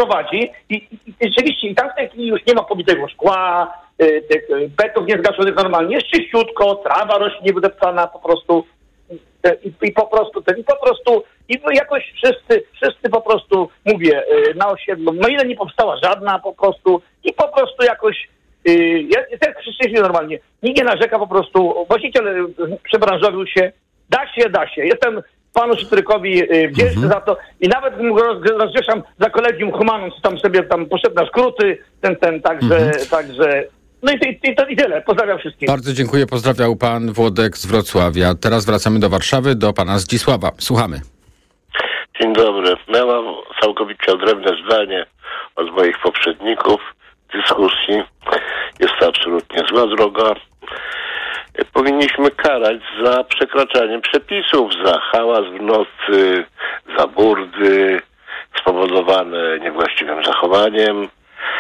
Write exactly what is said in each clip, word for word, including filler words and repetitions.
prowadzi i, i, i rzeczywiście i tam w tej chwili już nie ma pobitego szkła, y, tych y, petów niezgaszonych normalnie, jest czyściutko, trawa rośnie wydeptana po prostu i, i po prostu ten, i po prostu i jakoś wszyscy, wszyscy po prostu, mówię, y, na osiedlu, no ile nie powstała żadna po prostu i po prostu jakoś jest y, jak szczęśliwie normalnie. Nikt nie narzeka po prostu, właściciel y, przebranżowił się, da się, da się. Jestem panu Szytrykowi y, wdzięczny mm-hmm. za to i nawet mu roz, rozgrzeszam za Collegium Humanum, co tam sobie tam poszedł na skróty, ten, ten, także, mm-hmm. także, no i, i, i to i tyle. Pozdrawiam wszystkich. Bardzo dziękuję, pozdrawiał pan Włodek z Wrocławia. Teraz wracamy do Warszawy, do pana Zdzisława. Słuchamy. Dzień dobry. Ja mam całkowicie odrębne zdanie od moich poprzedników w dyskusji. Jest to absolutnie zła droga. Powinniśmy karać za przekraczanie przepisów, za hałas w nocy, za burdy spowodowane niewłaściwym zachowaniem,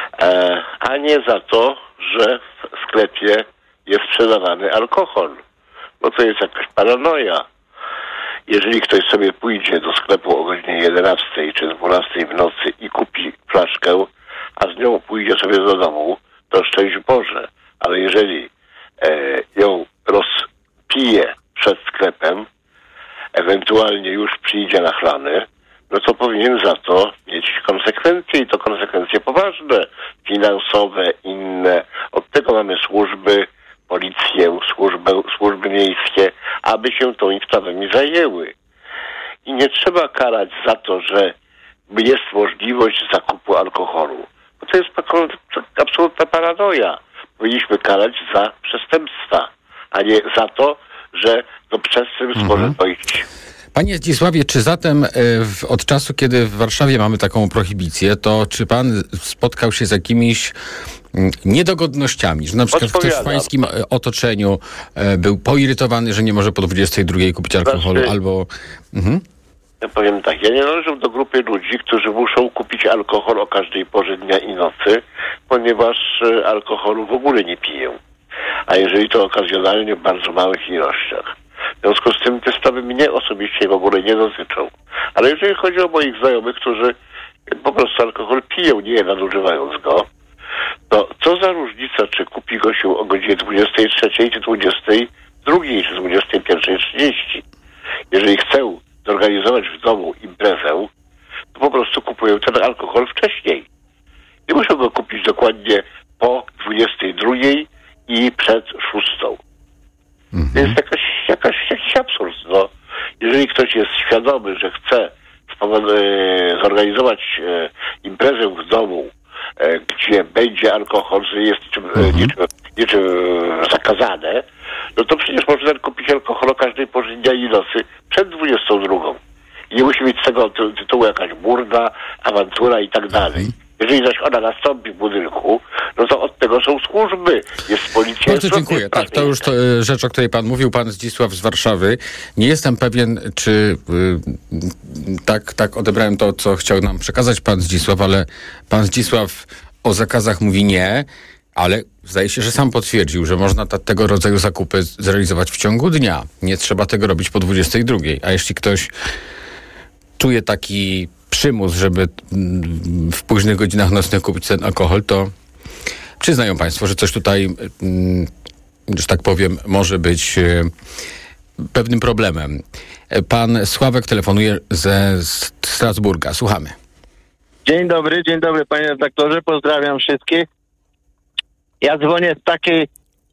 e, a nie za to, że w sklepie jest sprzedawany alkohol. Bo to jest jakaś paranoja. Jeżeli ktoś sobie pójdzie do sklepu o godzinie jedenastej czy dwunastej w nocy i kupi flaszkę, a z nią pójdzie sobie do domu, to szczęść Boże. Ale jeżeli e, ją rozpije przed sklepem, ewentualnie już przyjdzie nachlany, no to powinien za to mieć konsekwencje i to konsekwencje poważne, finansowe, inne. Od tego mamy służby, policję, służbę, służby miejskie, aby się tą sprawami zajęły. I nie trzeba karać za to, że jest możliwość zakupu alkoholu. Bo to jest absolutna paranoja. Powinniśmy karać za przestępstwa, a nie za to, że do przestępstw mhm. może dojść. Panie Zdzisławie, czy zatem y, w, od czasu, kiedy w Warszawie mamy taką prohibicję, to czy pan spotkał się z jakimiś y, niedogodnościami, że na przykład ktoś w pańskim y, otoczeniu y, był poirytowany, że nie może po dwudziestej drugiej kupić alkoholu, znaczy, albo... Mhm. Ja powiem tak, ja nie należę do grupy ludzi, którzy muszą kupić alkohol o każdej porze dnia i nocy, ponieważ y, alkoholu w ogóle nie piję. A jeżeli to okazjonalnie w bardzo małych ilościach. W związku z tym te sprawy mnie osobiście w ogóle nie dotyczą. Ale jeżeli chodzi o moich znajomych, którzy po prostu alkohol piją, nie nadużywając go, to co za różnica, czy kupi go się o godzinie dwudziestej trzeciej, czy dwudziestej drugiej, czy dwudziestej pierwszej trzydzieści. Jeżeli chcę zorganizować w domu imprezę, to po prostu kupuję ten alkohol wcześniej. Nie muszę go kupić dokładnie po dwudziestej drugiej i przed szóstą. Mhm. To jest jakaś, jakaś, jakiś absurd. No. Jeżeli ktoś jest świadomy, że chce e, zorganizować e, imprezę w domu, e, gdzie będzie alkohol, że jest niczym, mhm. e, niczym, niczym zakazane, no to przecież można kupić alkohol o każdej porze dnia i nocy przed dwudziestą drugą. I nie musi mieć z tego ty- tytułu jakaś burda, awantura i tak dalej. Mhm. Jeżeli zaś ona nastąpi w budynku, no to od tego są służby. Jest policja. Bardzo dziękuję. Tak, to już to, rzecz, o której pan mówił, pan Zdzisław z Warszawy. Nie jestem pewien, czy y, tak, tak odebrałem to, co chciał nam przekazać pan Zdzisław, ale pan Zdzisław o zakazach mówi nie, ale zdaje się, że sam potwierdził, że można ta, tego rodzaju zakupy zrealizować w ciągu dnia. Nie trzeba tego robić po dwudziestej drugiej. A jeśli ktoś czuje taki przymus, żeby w późnych godzinach nocnych kupić ten alkohol, to przyznają państwo, że coś tutaj, że tak powiem, może być pewnym problemem. Pan Sławek telefonuje ze Strasburga. Słuchamy. Dzień dobry, dzień dobry panie redaktorze, pozdrawiam wszystkich. Ja dzwonię z takiej,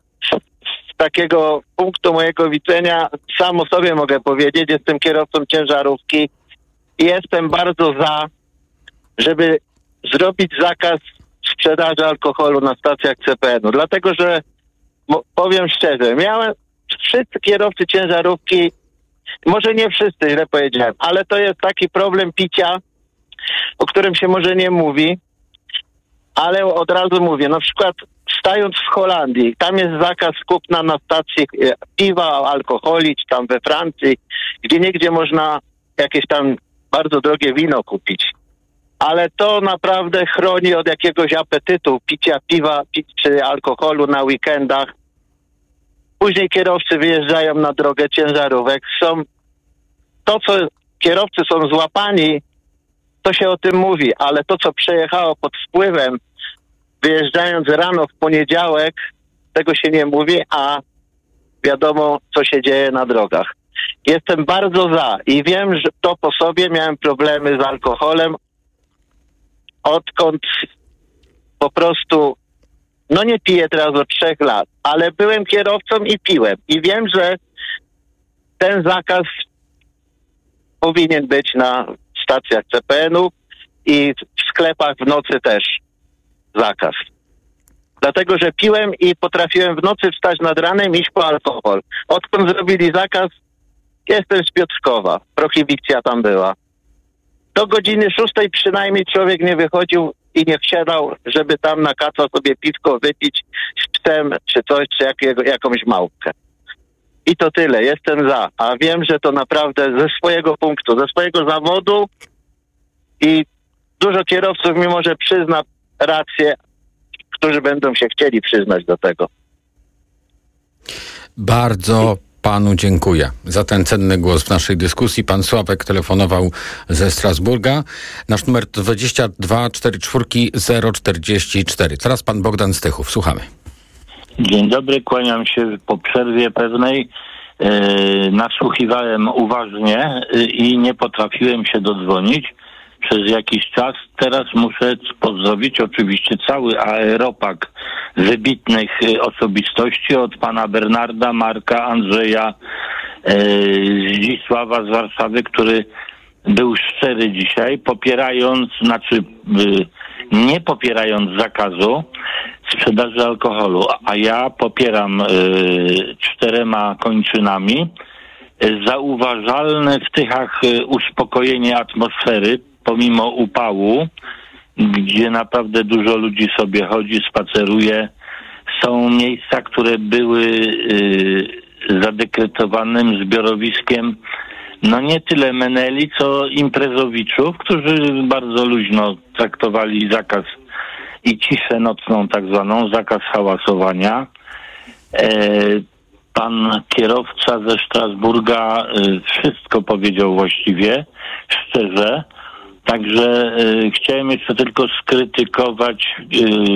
z takiego punktu mojego widzenia, sam o sobie mogę powiedzieć, jestem kierowcą ciężarówki i jestem bardzo za, żeby zrobić zakaz sprzedaży alkoholu na stacjach C P N u. Dlatego, że mo, powiem szczerze, miałem wszyscy kierowcy ciężarówki, może nie wszyscy, źle powiedziałem, ale to jest taki problem picia, o którym się może nie mówi, ale od razu mówię, na przykład stając w Holandii, tam jest zakaz kupna na stacji piwa, alkoholi, czy tam we Francji, gdzie niegdzie można jakieś tam bardzo drogie wino kupić. Ale to naprawdę chroni od jakiegoś apetytu picia piwa pi- czy alkoholu na weekendach. Później kierowcy wyjeżdżają na drogę ciężarówek. Są to, co kierowcy są złapani to się o tym mówi, ale to, co przejechało pod wpływem, wyjeżdżając rano w poniedziałek, tego się nie mówi, a wiadomo, co się dzieje na drogach. Jestem bardzo za i wiem, że to po sobie miałem problemy z alkoholem, odkąd po prostu, no nie piję teraz od trzech lat, ale byłem kierowcą i piłem. I wiem, że ten zakaz powinien być na stacjach C P N u i w sklepach w nocy też zakaz. Dlatego, że piłem i potrafiłem w nocy wstać nad ranem i iść po alkohol. Odkąd zrobili zakaz, jestem z Piotrkowa. Prohibicja tam była. Do godziny szóstej przynajmniej człowiek nie wychodził i nie wsiadał, żeby tam na kaca sobie piwko wypić z psem, czy coś, czy jakiego, jakąś małpkę. I to tyle. Jestem za. A wiem, że to naprawdę ze swojego punktu, ze swojego zawodu i dużo kierowców, mimo że przyzna rację, którzy będą się chcieli przyznać do tego. Bardzo panu dziękuję za ten cenny głos w naszej dyskusji. Pan Sławek telefonował ze Strasburga. Nasz numer to dwadzieścia dwa czterdzieści cztery zero czterdzieści cztery. Teraz pan Bogdan z Tychów. Słuchamy. Dzień dobry, kłaniam się po przerwie pewnej. Yy, nasłuchiwałem uważnie yy, i nie potrafiłem się dodzwonić przez jakiś czas. Teraz muszę pozdrowić oczywiście cały aeropag wybitnych yy, osobistości, od pana Bernarda, Marka, Andrzeja, yy, Zdzisława z Warszawy, który był szczery dzisiaj, popierając, znaczy yy, nie popierając zakazu sprzedaży alkoholu, a ja popieram y, czterema kończynami. Zauważalne w Tychach y, uspokojenie atmosfery pomimo upału, gdzie naprawdę dużo ludzi sobie chodzi, spaceruje. Są miejsca, które były y, zadekretowanym zbiorowiskiem no nie tyle meneli, co imprezowiczów, którzy bardzo luźno traktowali zakaz i ciszę nocną tak zwaną, zakaz hałasowania. E, pan kierowca ze Strasburga e, wszystko powiedział właściwie, szczerze. Także e, chciałem jeszcze tylko skrytykować e,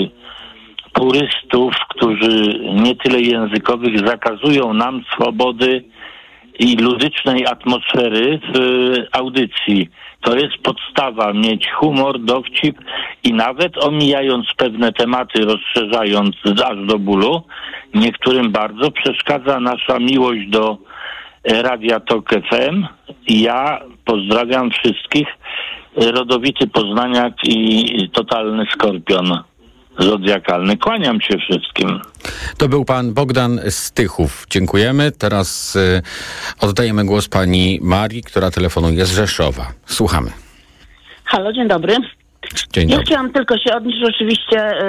purystów, którzy nie tyle językowych zakazują nam swobody i ludycznej atmosfery w audycji. To jest podstawa, mieć humor, dowcip i nawet omijając pewne tematy, rozszerzając aż do bólu, niektórym bardzo przeszkadza nasza miłość do Radia Tok F M. Ja pozdrawiam wszystkich. Rodowity Poznaniak i totalny Skorpion zodiakalny. Kłaniam się wszystkim. To był pan Bogdan z Tychów. Dziękujemy. Teraz y, oddajemy głos pani Marii, która telefonuje z Rzeszowa. Słuchamy. Halo, dzień dobry. Dzień ja dobry. chciałam tylko się odnieść, że oczywiście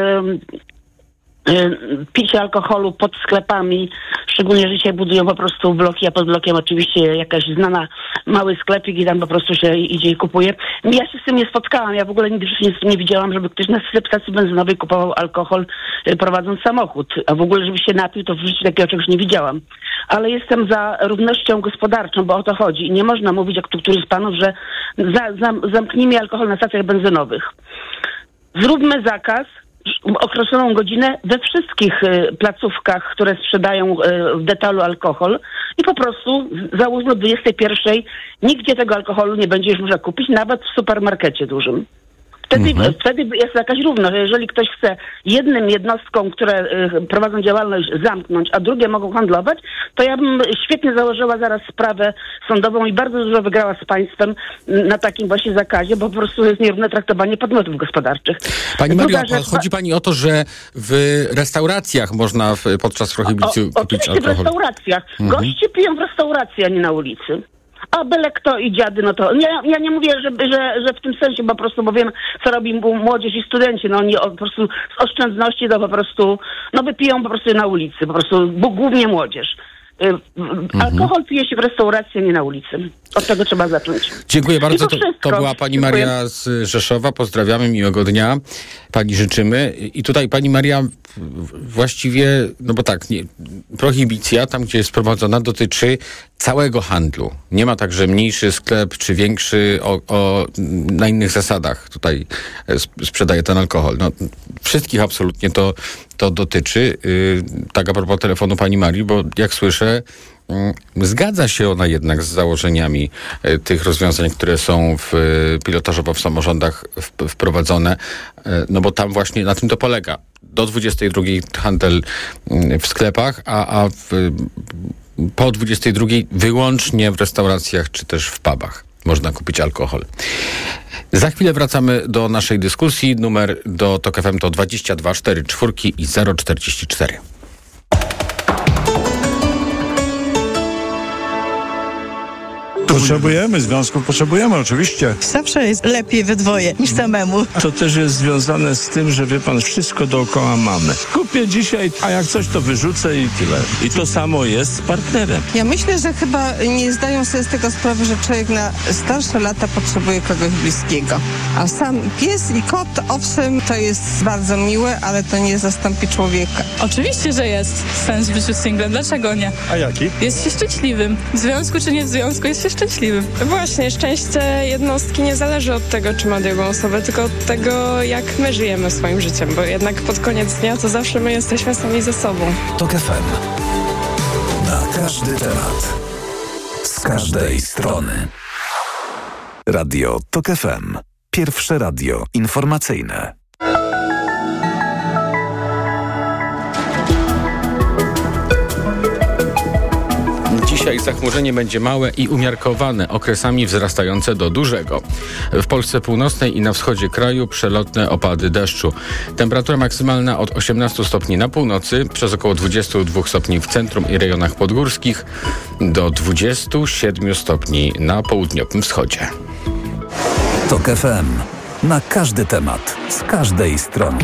y, y, picie alkoholu pod sklepami, szczególnie, że dzisiaj budują po prostu bloki, a pod blokiem oczywiście jakaś znana mały sklepik i tam po prostu się idzie i kupuje. Ja się z tym nie spotkałam. Ja w ogóle nigdy nie, nie widziałam, żeby ktoś na stacji benzynowej kupował alkohol y, prowadząc samochód. A w ogóle, żeby się napił, to w życiu takiego czegoś nie widziałam. Ale jestem za równością gospodarczą, bo o to chodzi. I nie można mówić, jak tu któryś z panów, że za, za, zamknijmy alkohol na stacjach benzynowych. Zróbmy zakaz, określoną godzinę we wszystkich y, placówkach, które sprzedają y, w detalu alkohol i po prostu załóżmy o dwudziestej pierwszej nigdzie tego alkoholu nie będzie już można kupić, nawet w supermarkecie dużym. Wtedy, mhm. wtedy jest jakaś równość, że jeżeli ktoś chce jednym jednostkom, które y, prowadzą działalność, zamknąć, a drugie mogą handlować, to ja bym świetnie założyła zaraz sprawę sądową i bardzo dużo wygrała z państwem na takim właśnie zakazie, bo po prostu jest nierówne traktowanie podmiotów gospodarczych. Pani Mario, Druga rzecz, chodzi pani o to, że w restauracjach można w, podczas prohibicji kupić oczywiście alkohol? w restauracjach. Mhm. Goście piją w restauracji, a nie na ulicy. A byle kto i dziady, no to... Ja, ja nie mówię, że, że, że w tym sensie po prostu, bo wiem, co robi młodzież i studenci. No oni po prostu z oszczędności to po prostu, no wypiją po prostu na ulicy. Po prostu, bo głównie młodzież. Mhm. Alkohol pije się w restauracji, a nie na ulicy. Od tego trzeba zacząć. Dziękuję bardzo. To, to, to była pani Dziękuję. Maria z Rzeszowa. Pozdrawiamy, miłego dnia. Pani życzymy. I tutaj pani Maria właściwie, no bo tak, nie, prohibicja tam, gdzie jest prowadzona, dotyczy całego handlu. Nie ma tak, że mniejszy sklep czy większy o, o, na innych zasadach tutaj sprzedaje ten alkohol. No, wszystkich absolutnie to, to dotyczy. Yy, tak a propos telefonu pani Marii, bo jak słyszę, yy, zgadza się ona jednak z założeniami yy, tych rozwiązań, które są w, yy, pilotażowo w samorządach w, wprowadzone, yy, no bo tam właśnie na tym to polega. Do dwudziestej drugiej handel yy, w sklepach, a, a w, yy, po dwudziestej drugiej wyłącznie w restauracjach czy też w pubach można kupić alkohol. Za chwilę wracamy do naszej dyskusji. Numer do TOK F M to dwadzieścia dwa czterdzieści cztery i zero czterdzieści cztery. Potrzebujemy związków, potrzebujemy oczywiście. Zawsze jest lepiej we dwoje niż samemu. To też jest związane z tym, że wie pan, wszystko dookoła mamy. Kupię dzisiaj, a jak coś to wyrzucę i tyle. I to samo jest z partnerem. Ja myślę, że chyba nie zdają sobie z tego sprawy, że człowiek na starsze lata potrzebuje kogoś bliskiego. A sam pies i kot, owszem, to jest bardzo miłe, ale to nie zastąpi człowieka. Oczywiście, że jest sens w życiu singlem. Dlaczego nie? A jaki? Jest się szczęśliwym. W związku czy nie w związku, jest się szczęśliwym. Właśnie, szczęście jednostki nie zależy od tego, czy ma drugą osobę, tylko od tego, jak my żyjemy swoim życiem, bo jednak pod koniec dnia to zawsze my jesteśmy sami ze sobą. TOK F M. Na każdy temat. Z każdej strony. Radio TOK F M. Pierwsze radio informacyjne. Dzisiaj zachmurzenie będzie małe i umiarkowane, okresami wzrastające do dużego. W Polsce północnej i na wschodzie kraju przelotne opady deszczu. Temperatura maksymalna od osiemnastu stopni na północy, przez około dwudziestu dwóch stopni w centrum i rejonach podgórskich, do dwudziestu siedmiu stopni na południowym wschodzie. TOK F M. Na każdy temat, z każdej strony.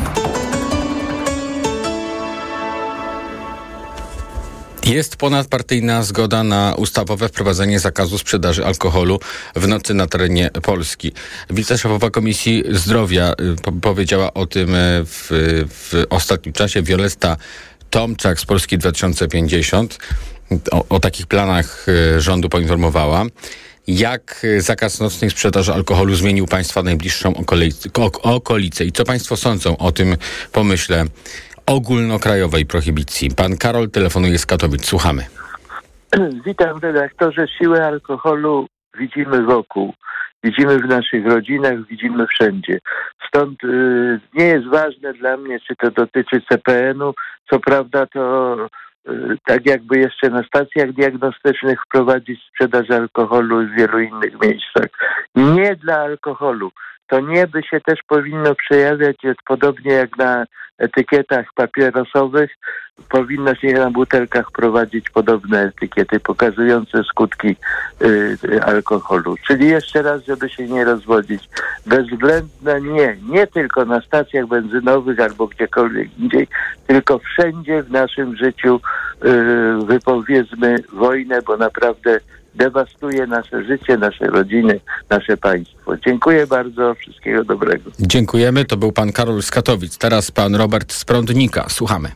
Jest ponadpartyjna zgoda na ustawowe wprowadzenie zakazu sprzedaży alkoholu w nocy na terenie Polski. Wiceszefowa Komisji Zdrowia po- powiedziała o tym w, w ostatnim czasie Wioletta Tomczak z Polski dwa tysiące pięćdziesiąt. O, o takich planach rządu poinformowała. Jak zakaz nocnej sprzedaży alkoholu zmienił państwa najbliższą okolic- okolicę i co państwo sądzą o tym pomyśle ogólnokrajowej prohibicji? Pan Karol telefonuje z Katowic. Słuchamy. Witam redaktorze. Siłę alkoholu widzimy wokół. Widzimy w naszych rodzinach, widzimy wszędzie. Stąd y, nie jest ważne dla mnie, czy to dotyczy C P N u. Co prawda to y, tak jakby jeszcze na stacjach diagnostycznych wprowadzić sprzedaż alkoholu w wielu innych miejscach. Nie dla alkoholu. To nie by się też powinno przejawiać, jest podobnie jak na etykietach papierosowych. Powinno się na butelkach prowadzić podobne etykiety pokazujące skutki y, y, alkoholu. Czyli jeszcze raz, żeby się nie rozwodzić. Bezwzględne nie. Nie tylko na stacjach benzynowych albo gdziekolwiek indziej, tylko wszędzie w naszym życiu y, wypowiedzmy wojnę, bo naprawdę dewastuje nasze życie, nasze rodziny, nasze państwo. Dziękuję bardzo. Wszystkiego dobrego. Dziękujemy. To był pan Karol z Katowic. Teraz pan Robert z Prądnika. Słuchamy.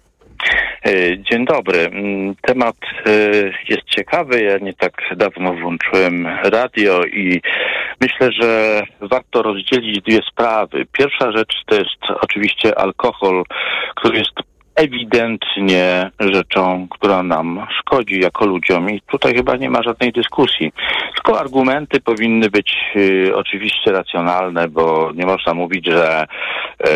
Dzień dobry. Temat jest ciekawy. Ja nie tak dawno włączyłem radio i myślę, że warto rozdzielić dwie sprawy. Pierwsza rzecz to jest oczywiście alkohol, który jest ewidentnie rzeczą, która nam szkodzi jako ludziom i tutaj chyba nie ma żadnej dyskusji. Tylko argumenty powinny być y, oczywiście racjonalne, bo nie można mówić, że y,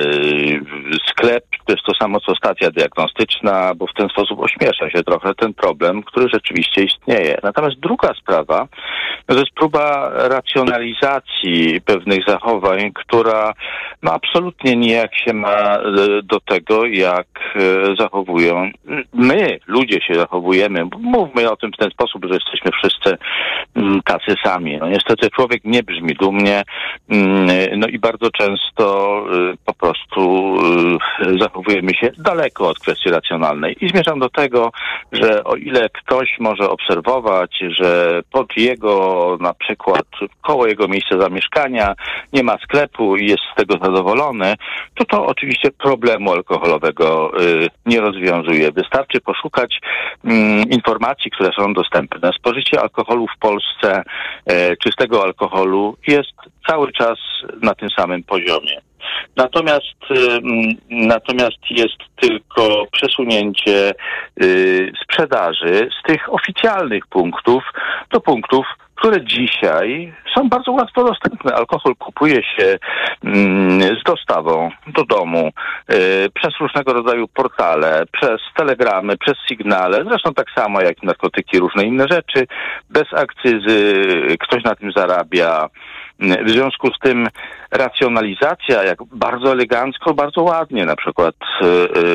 sklep to jest to samo co stacja diagnostyczna, bo w ten sposób ośmiesza się trochę ten problem, który rzeczywiście istnieje. Natomiast druga sprawa to jest próba racjonalizacji pewnych zachowań, która no, absolutnie nijak się ma do tego, jak zachowują. My, ludzie się zachowujemy. Mówmy o tym w ten sposób, że jesteśmy wszyscy tacy sami. No niestety człowiek nie brzmi dumnie, no i bardzo często prostu y, zachowujemy się daleko od kwestii racjonalnej. I zmierzam do tego, że o ile ktoś może obserwować, że pod jego, na przykład koło jego miejsca zamieszkania nie ma sklepu i jest z tego zadowolony, to to oczywiście problemu alkoholowego y, nie rozwiązuje. Wystarczy poszukać y, informacji, które są dostępne. Spożycie alkoholu w Polsce, y, czystego alkoholu jest cały czas na tym samym poziomie. Natomiast y, natomiast jest tylko przesunięcie y, sprzedaży z tych oficjalnych punktów do punktów, które dzisiaj są bardzo łatwo dostępne. Alkohol kupuje się mm, z dostawą do domu, y, przez różnego rodzaju portale, przez telegramy, przez sygnale, zresztą tak samo jak narkotyki, różne inne rzeczy, bez akcyzy, ktoś na tym zarabia. W związku z tym racjonalizacja, jak bardzo elegancko, bardzo ładnie, na przykład y,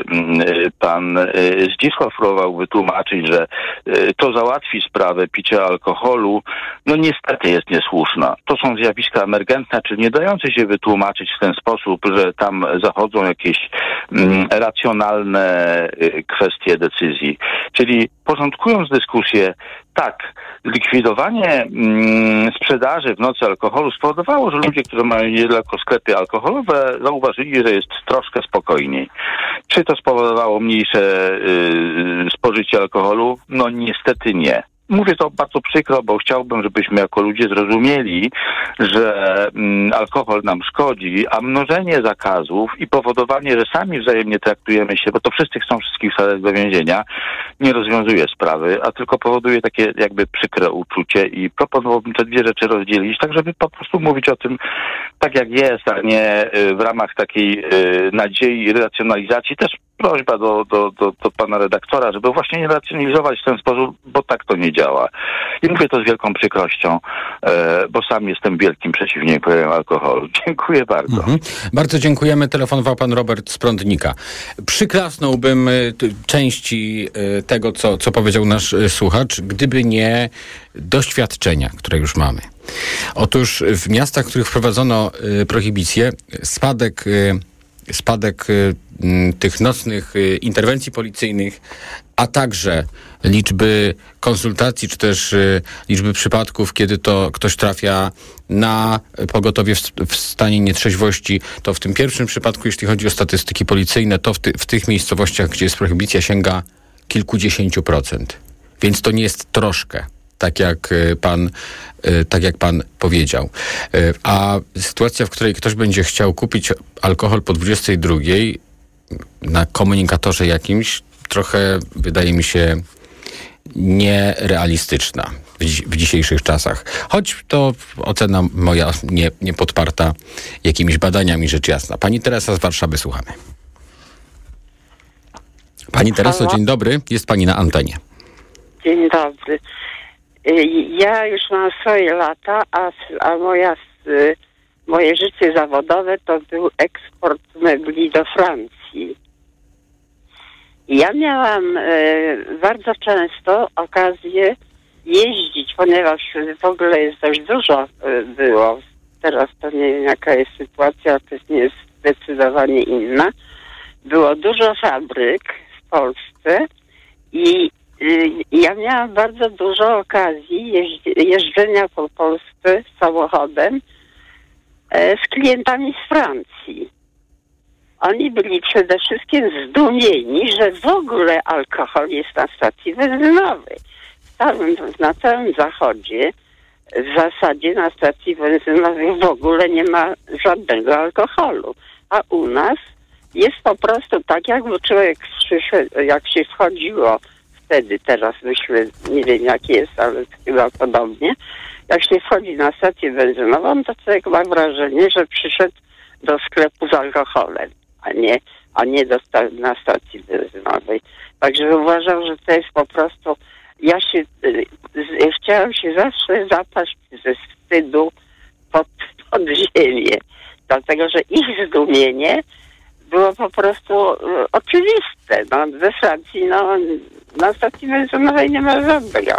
y, pan y, Zdzisław próbował wytłumaczyć, że y, to załatwi sprawę picia alkoholu, no niestety jest niesłuszna. To są zjawiska emergentne, czyli nie dające się wytłumaczyć w ten sposób, że tam zachodzą jakieś y, racjonalne y, kwestie decyzji. Czyli porządkując dyskusję, tak, likwidowanie mm, sprzedaży w nocy alkoholu spowodowało, że ludzie, którzy mają niedaleko sklepy alkoholowe, zauważyli, że jest troszkę spokojniej. Czy to spowodowało mniejsze y, spożycie alkoholu? No niestety nie. Mówię to bardzo przykro, bo chciałbym, żebyśmy jako ludzie zrozumieli, że mm, alkohol nam szkodzi, a mnożenie zakazów i powodowanie, że sami wzajemnie traktujemy się, bo to wszyscy chcą wszystkich wsadzać do więzienia, nie rozwiązuje sprawy, a tylko powoduje takie jakby przykre uczucie i proponowałbym te dwie rzeczy rozdzielić, tak żeby po prostu mówić o tym tak jak jest, a nie y, w ramach takiej y, nadziei i racjonalizacji. Też prośba do, do, do, do pana redaktora, żeby właśnie nie racjonalizować w ten sposób, bo tak to nie działa. I mówię to z wielką przykrością, e, bo sam jestem wielkim przeciwnikiem alkoholu. Dziękuję bardzo. Mhm. Bardzo dziękujemy. Telefonował pan Robert z Prądnika. Przyklasnąłbym y, części y, tego, co, co powiedział nasz y, słuchacz, gdyby nie doświadczenia, które już mamy. Otóż w miastach, w których wprowadzono y, prohibicję, spadek y, spadek y, tych nocnych y, interwencji policyjnych, a także liczby konsultacji, czy też y, liczby przypadków, kiedy to ktoś trafia na pogotowie w, w stanie nietrzeźwości, to w tym pierwszym przypadku, jeśli chodzi o statystyki policyjne, to w, ty, w tych miejscowościach, gdzie jest prohibicja, sięga kilkudziesięciu procent. Więc to nie jest troszkę. Tak jak pan, tak jak pan powiedział. A sytuacja, w której ktoś będzie chciał kupić alkohol po dwudziestej drugiej na komunikatorze jakimś, trochę wydaje mi się nierealistyczna w, dzi- w dzisiejszych czasach. Choć to ocena moja nie, nie podparta jakimiś badaniami, rzecz jasna. Pani Teresa z Warszawy, słuchamy. Pani Tereso, dzień dobry. Jest pani na antenie. Dzień dobry. Ja już mam swoje lata, a, a moja, moje życie zawodowe to był eksport mebli do Francji. I ja miałam e, bardzo często okazję jeździć, ponieważ w ogóle jest dość dużo e, było. Teraz to nie wiem, jaka jest sytuacja, to jest zdecydowanie inna. Było dużo fabryk w Polsce i ja miałam bardzo dużo okazji jeździ- jeżdżenia po Polsce samochodem e, z klientami z Francji. Oni byli przede wszystkim zdumieni, że w ogóle alkohol jest na stacji benzynowej. W całym, na całym zachodzie w zasadzie na stacji benzynowej w ogóle nie ma żadnego alkoholu. A u nas jest po prostu tak, jakby człowiek przyszedł, jak się wchodziło wtedy, teraz myślę, nie wiem jak jest, ale chyba podobnie. Jak się wchodzi na stację benzynową, to człowiek ma wrażenie, że przyszedł do sklepu z alkoholem, a nie, a nie do sta- na stacji benzynowej. Także uważam, że to jest po prostu... Ja się... Z, chciałam się zawsze zapaść ze wstydu pod, pod ziemię. Dlatego, że ich zdumienie było po prostu e, oczywiste. No, we Francji no, na stacji benzynowej nie ma żadnego,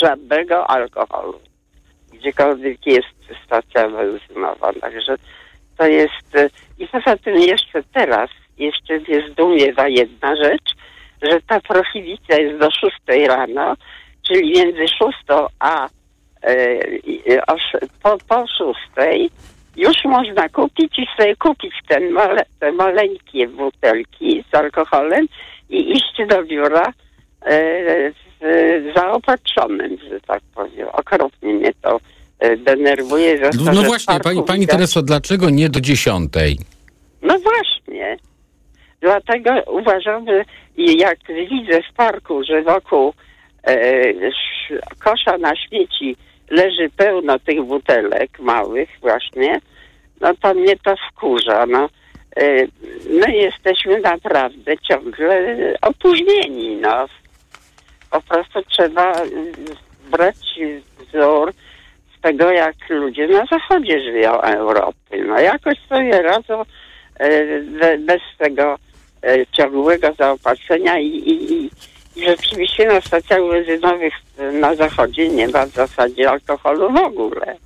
żadnego alkoholu. Gdziekolwiek jest stacja benzynowa. Także to jest... E, I poza tym jeszcze teraz, jeszcze mnie zdumiewa jedna rzecz, że ta prohibicja jest do szóstej rano, czyli między szóstą a e, o, po, po szóstej już można kupić i sobie kupić ten male, te maleńkie butelki z alkoholem i iść do biura e, z, zaopatrzonym, że tak powiem. Okropnie mnie to e, denerwuje. No, no właśnie, pani, pani Tereso, dlaczego nie do dziesiątej? No właśnie. Dlatego uważam, że jak widzę w parku, że wokół e, kosza na śmieci leży pełno tych butelek małych właśnie, no to mnie to wkurza. No, e, my jesteśmy naprawdę ciągle opóźnieni. No. Po prostu trzeba brać wzór z tego, jak ludzie na zachodzie żyją Europy. No jakoś sobie radzą e, bez tego e, ciągłego zaopatrzenia i, i, i rzeczywiście na stacjach benzynowych na zachodzie nie ma w zasadzie alkoholu w ogóle.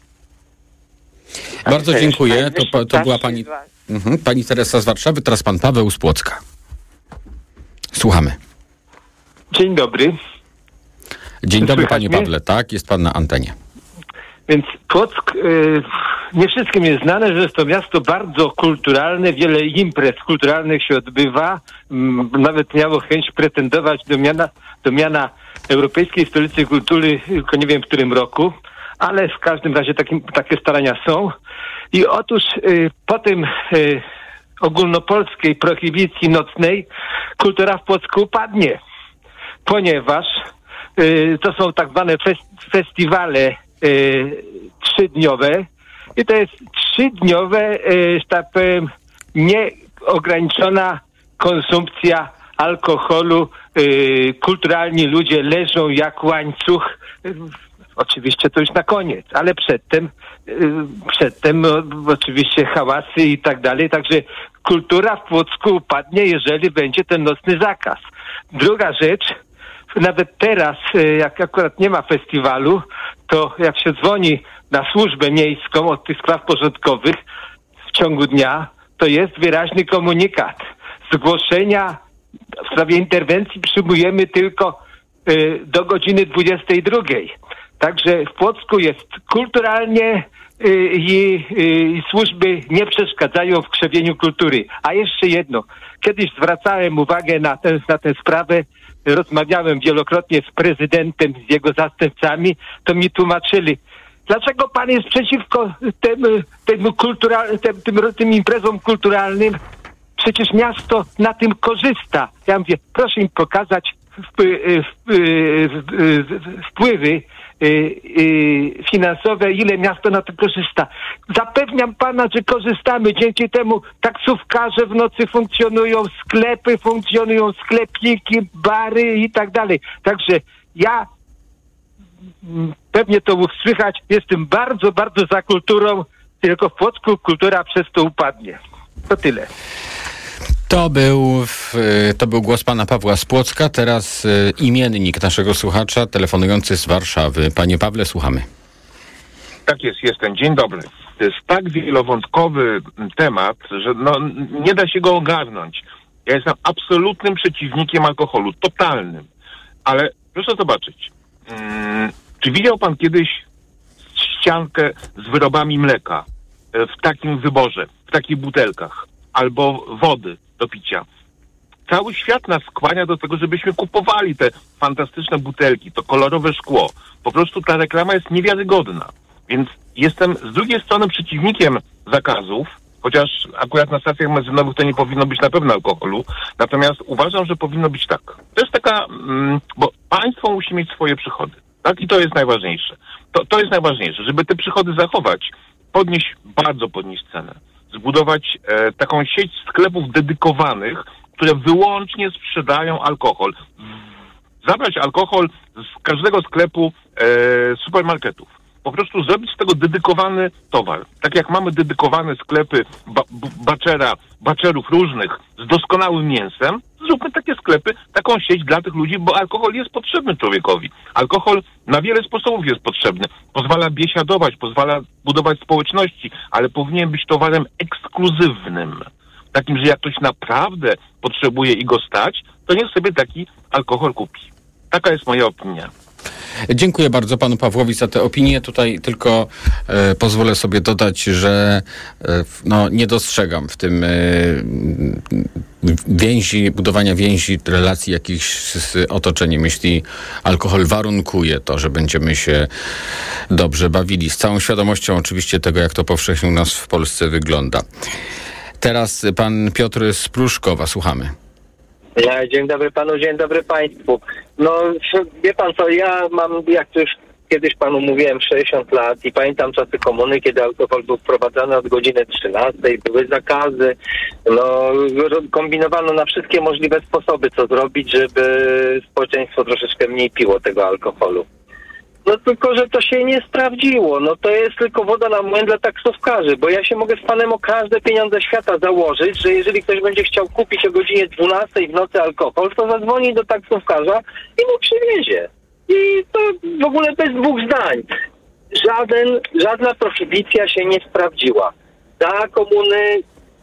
Bardzo tak, dziękuję. To, to była pani, mhm, pani Teresa z Warszawy, teraz pan Paweł z Płocka. Słuchamy. Dzień dobry. Dzień dobry, panie Pawle. Tak, jest pan na antenie. Więc Płock, y, nie wszystkim jest znane, że jest to miasto bardzo kulturalne, wiele imprez kulturalnych się odbywa. M, nawet miało chęć pretendować do miana, do miana Europejskiej Stolicy Kultury, tylko nie wiem w którym roku, ale w każdym razie takim, takie starania są. I otóż y, po tym y, ogólnopolskiej prohibicji nocnej kultura w Płocku upadnie, ponieważ y, to są tak zwane fest- festiwale y, trzydniowe i to jest trzydniowe, y, że tak powiem, nieograniczona konsumpcja alkoholu. Y, kulturalni ludzie leżą jak łańcuch. Y, oczywiście to już na koniec, ale przedtem, y, przedtem no, oczywiście hałasy i tak dalej. Także kultura w Płocku upadnie, jeżeli będzie ten nocny zakaz. Druga rzecz, nawet teraz, jak akurat nie ma festiwalu, to jak się dzwoni na służbę miejską od tych spraw porządkowych w ciągu dnia, to jest wyraźny komunikat. Zgłoszenia w sprawie interwencji przyjmujemy tylko y, do godziny dwudziestej drugiej. Także w Płocku jest kulturalnie y, i y, służby nie przeszkadzają w krzewieniu kultury. A jeszcze jedno. Kiedyś zwracałem uwagę na, ten, na tę sprawę, rozmawiałem wielokrotnie z prezydentem, z jego zastępcami, to mi tłumaczyli, dlaczego pan jest przeciwko tym, tym, kultura, tym, tym, tym imprezom kulturalnym? Przecież miasto na tym korzysta. Ja mówię, proszę im pokazać wpływy finansowe, ile miasto na to korzysta. Zapewniam pana, że korzystamy. Dzięki temu taksówkarze w nocy funkcjonują, sklepy funkcjonują, sklepiki, bary i tak dalej. Także ja, pewnie to słychać, jestem bardzo, bardzo za kulturą, tylko w Płocku kultura przez to upadnie. To tyle. To był, to był głos pana Pawła z Płocka. Teraz imiennik naszego słuchacza, telefonujący z Warszawy. Panie Pawle, słuchamy. Tak jest, jestem. Dzień dobry. To jest tak wielowątkowy temat, że no, nie da się go ogarnąć. Ja jestem absolutnym przeciwnikiem alkoholu, totalnym. Ale proszę zobaczyć, hmm, czy widział pan kiedyś ściankę z wyrobami mleka w takim wyborze, w takich butelkach, albo wody do picia? Cały świat nas skłania do tego, żebyśmy kupowali te fantastyczne butelki, to kolorowe szkło. Po prostu ta reklama jest niewiarygodna. Więc jestem z drugiej strony przeciwnikiem zakazów, chociaż akurat na stacjach benzynowych to nie powinno być na pewno alkoholu. Natomiast uważam, że powinno być tak. To jest taka, mm, bo państwo musi mieć swoje przychody. Tak? I to jest najważniejsze. To, to jest najważniejsze, żeby te przychody zachować, podnieść, bardzo podnieść cenę. Zbudować e, taką sieć sklepów dedykowanych, które wyłącznie sprzedają alkohol. Zabrać alkohol z każdego sklepu e, supermarketów. Po prostu zrobić z tego dedykowany towar. Tak jak mamy dedykowane sklepy ba- baczera, baczerów różnych z doskonałym mięsem, zróbmy zróbmy takie sklepy, taką sieć dla tych ludzi, bo alkohol jest potrzebny człowiekowi. Alkohol na wiele sposobów jest potrzebny. Pozwala biesiadować, pozwala budować społeczności, ale powinien być towarem ekskluzywnym. Takim, że jak ktoś naprawdę potrzebuje i go stać, to niech sobie taki alkohol kupi. Taka jest moja opinia. Dziękuję bardzo panu Pawłowi za tę opinię. Tutaj tylko e, pozwolę sobie dodać, że e, no, nie dostrzegam w tym e, więzi, budowania więzi, relacji jakichś z otoczeniem. Jeśli alkohol warunkuje to, że będziemy się dobrze bawili. Z całą świadomością oczywiście tego, jak to powszechnie u nas w Polsce wygląda. Teraz pan Piotr z Pruszkowa. Słuchamy. Dzień dobry panu, dzień dobry państwu. No wie pan co, ja mam, jak to już kiedyś panu mówiłem, sześćdziesiąt lat i pamiętam czasy komuny, kiedy alkohol był wprowadzany od godziny trzynastej, były zakazy, no kombinowano na wszystkie możliwe sposoby, co zrobić, żeby społeczeństwo troszeczkę mniej piło tego alkoholu. No tylko, że to się nie sprawdziło. No to jest tylko woda na młyn dla taksówkarzy, bo ja się mogę z panem o każde pieniądze świata założyć, że jeżeli ktoś będzie chciał kupić o godzinie dwunastej w nocy alkohol, to zadzwoni do taksówkarza i mu przywiezie. I to w ogóle bez dwóch zdań. Żaden, żadna prohibicja się nie sprawdziła. Za komuny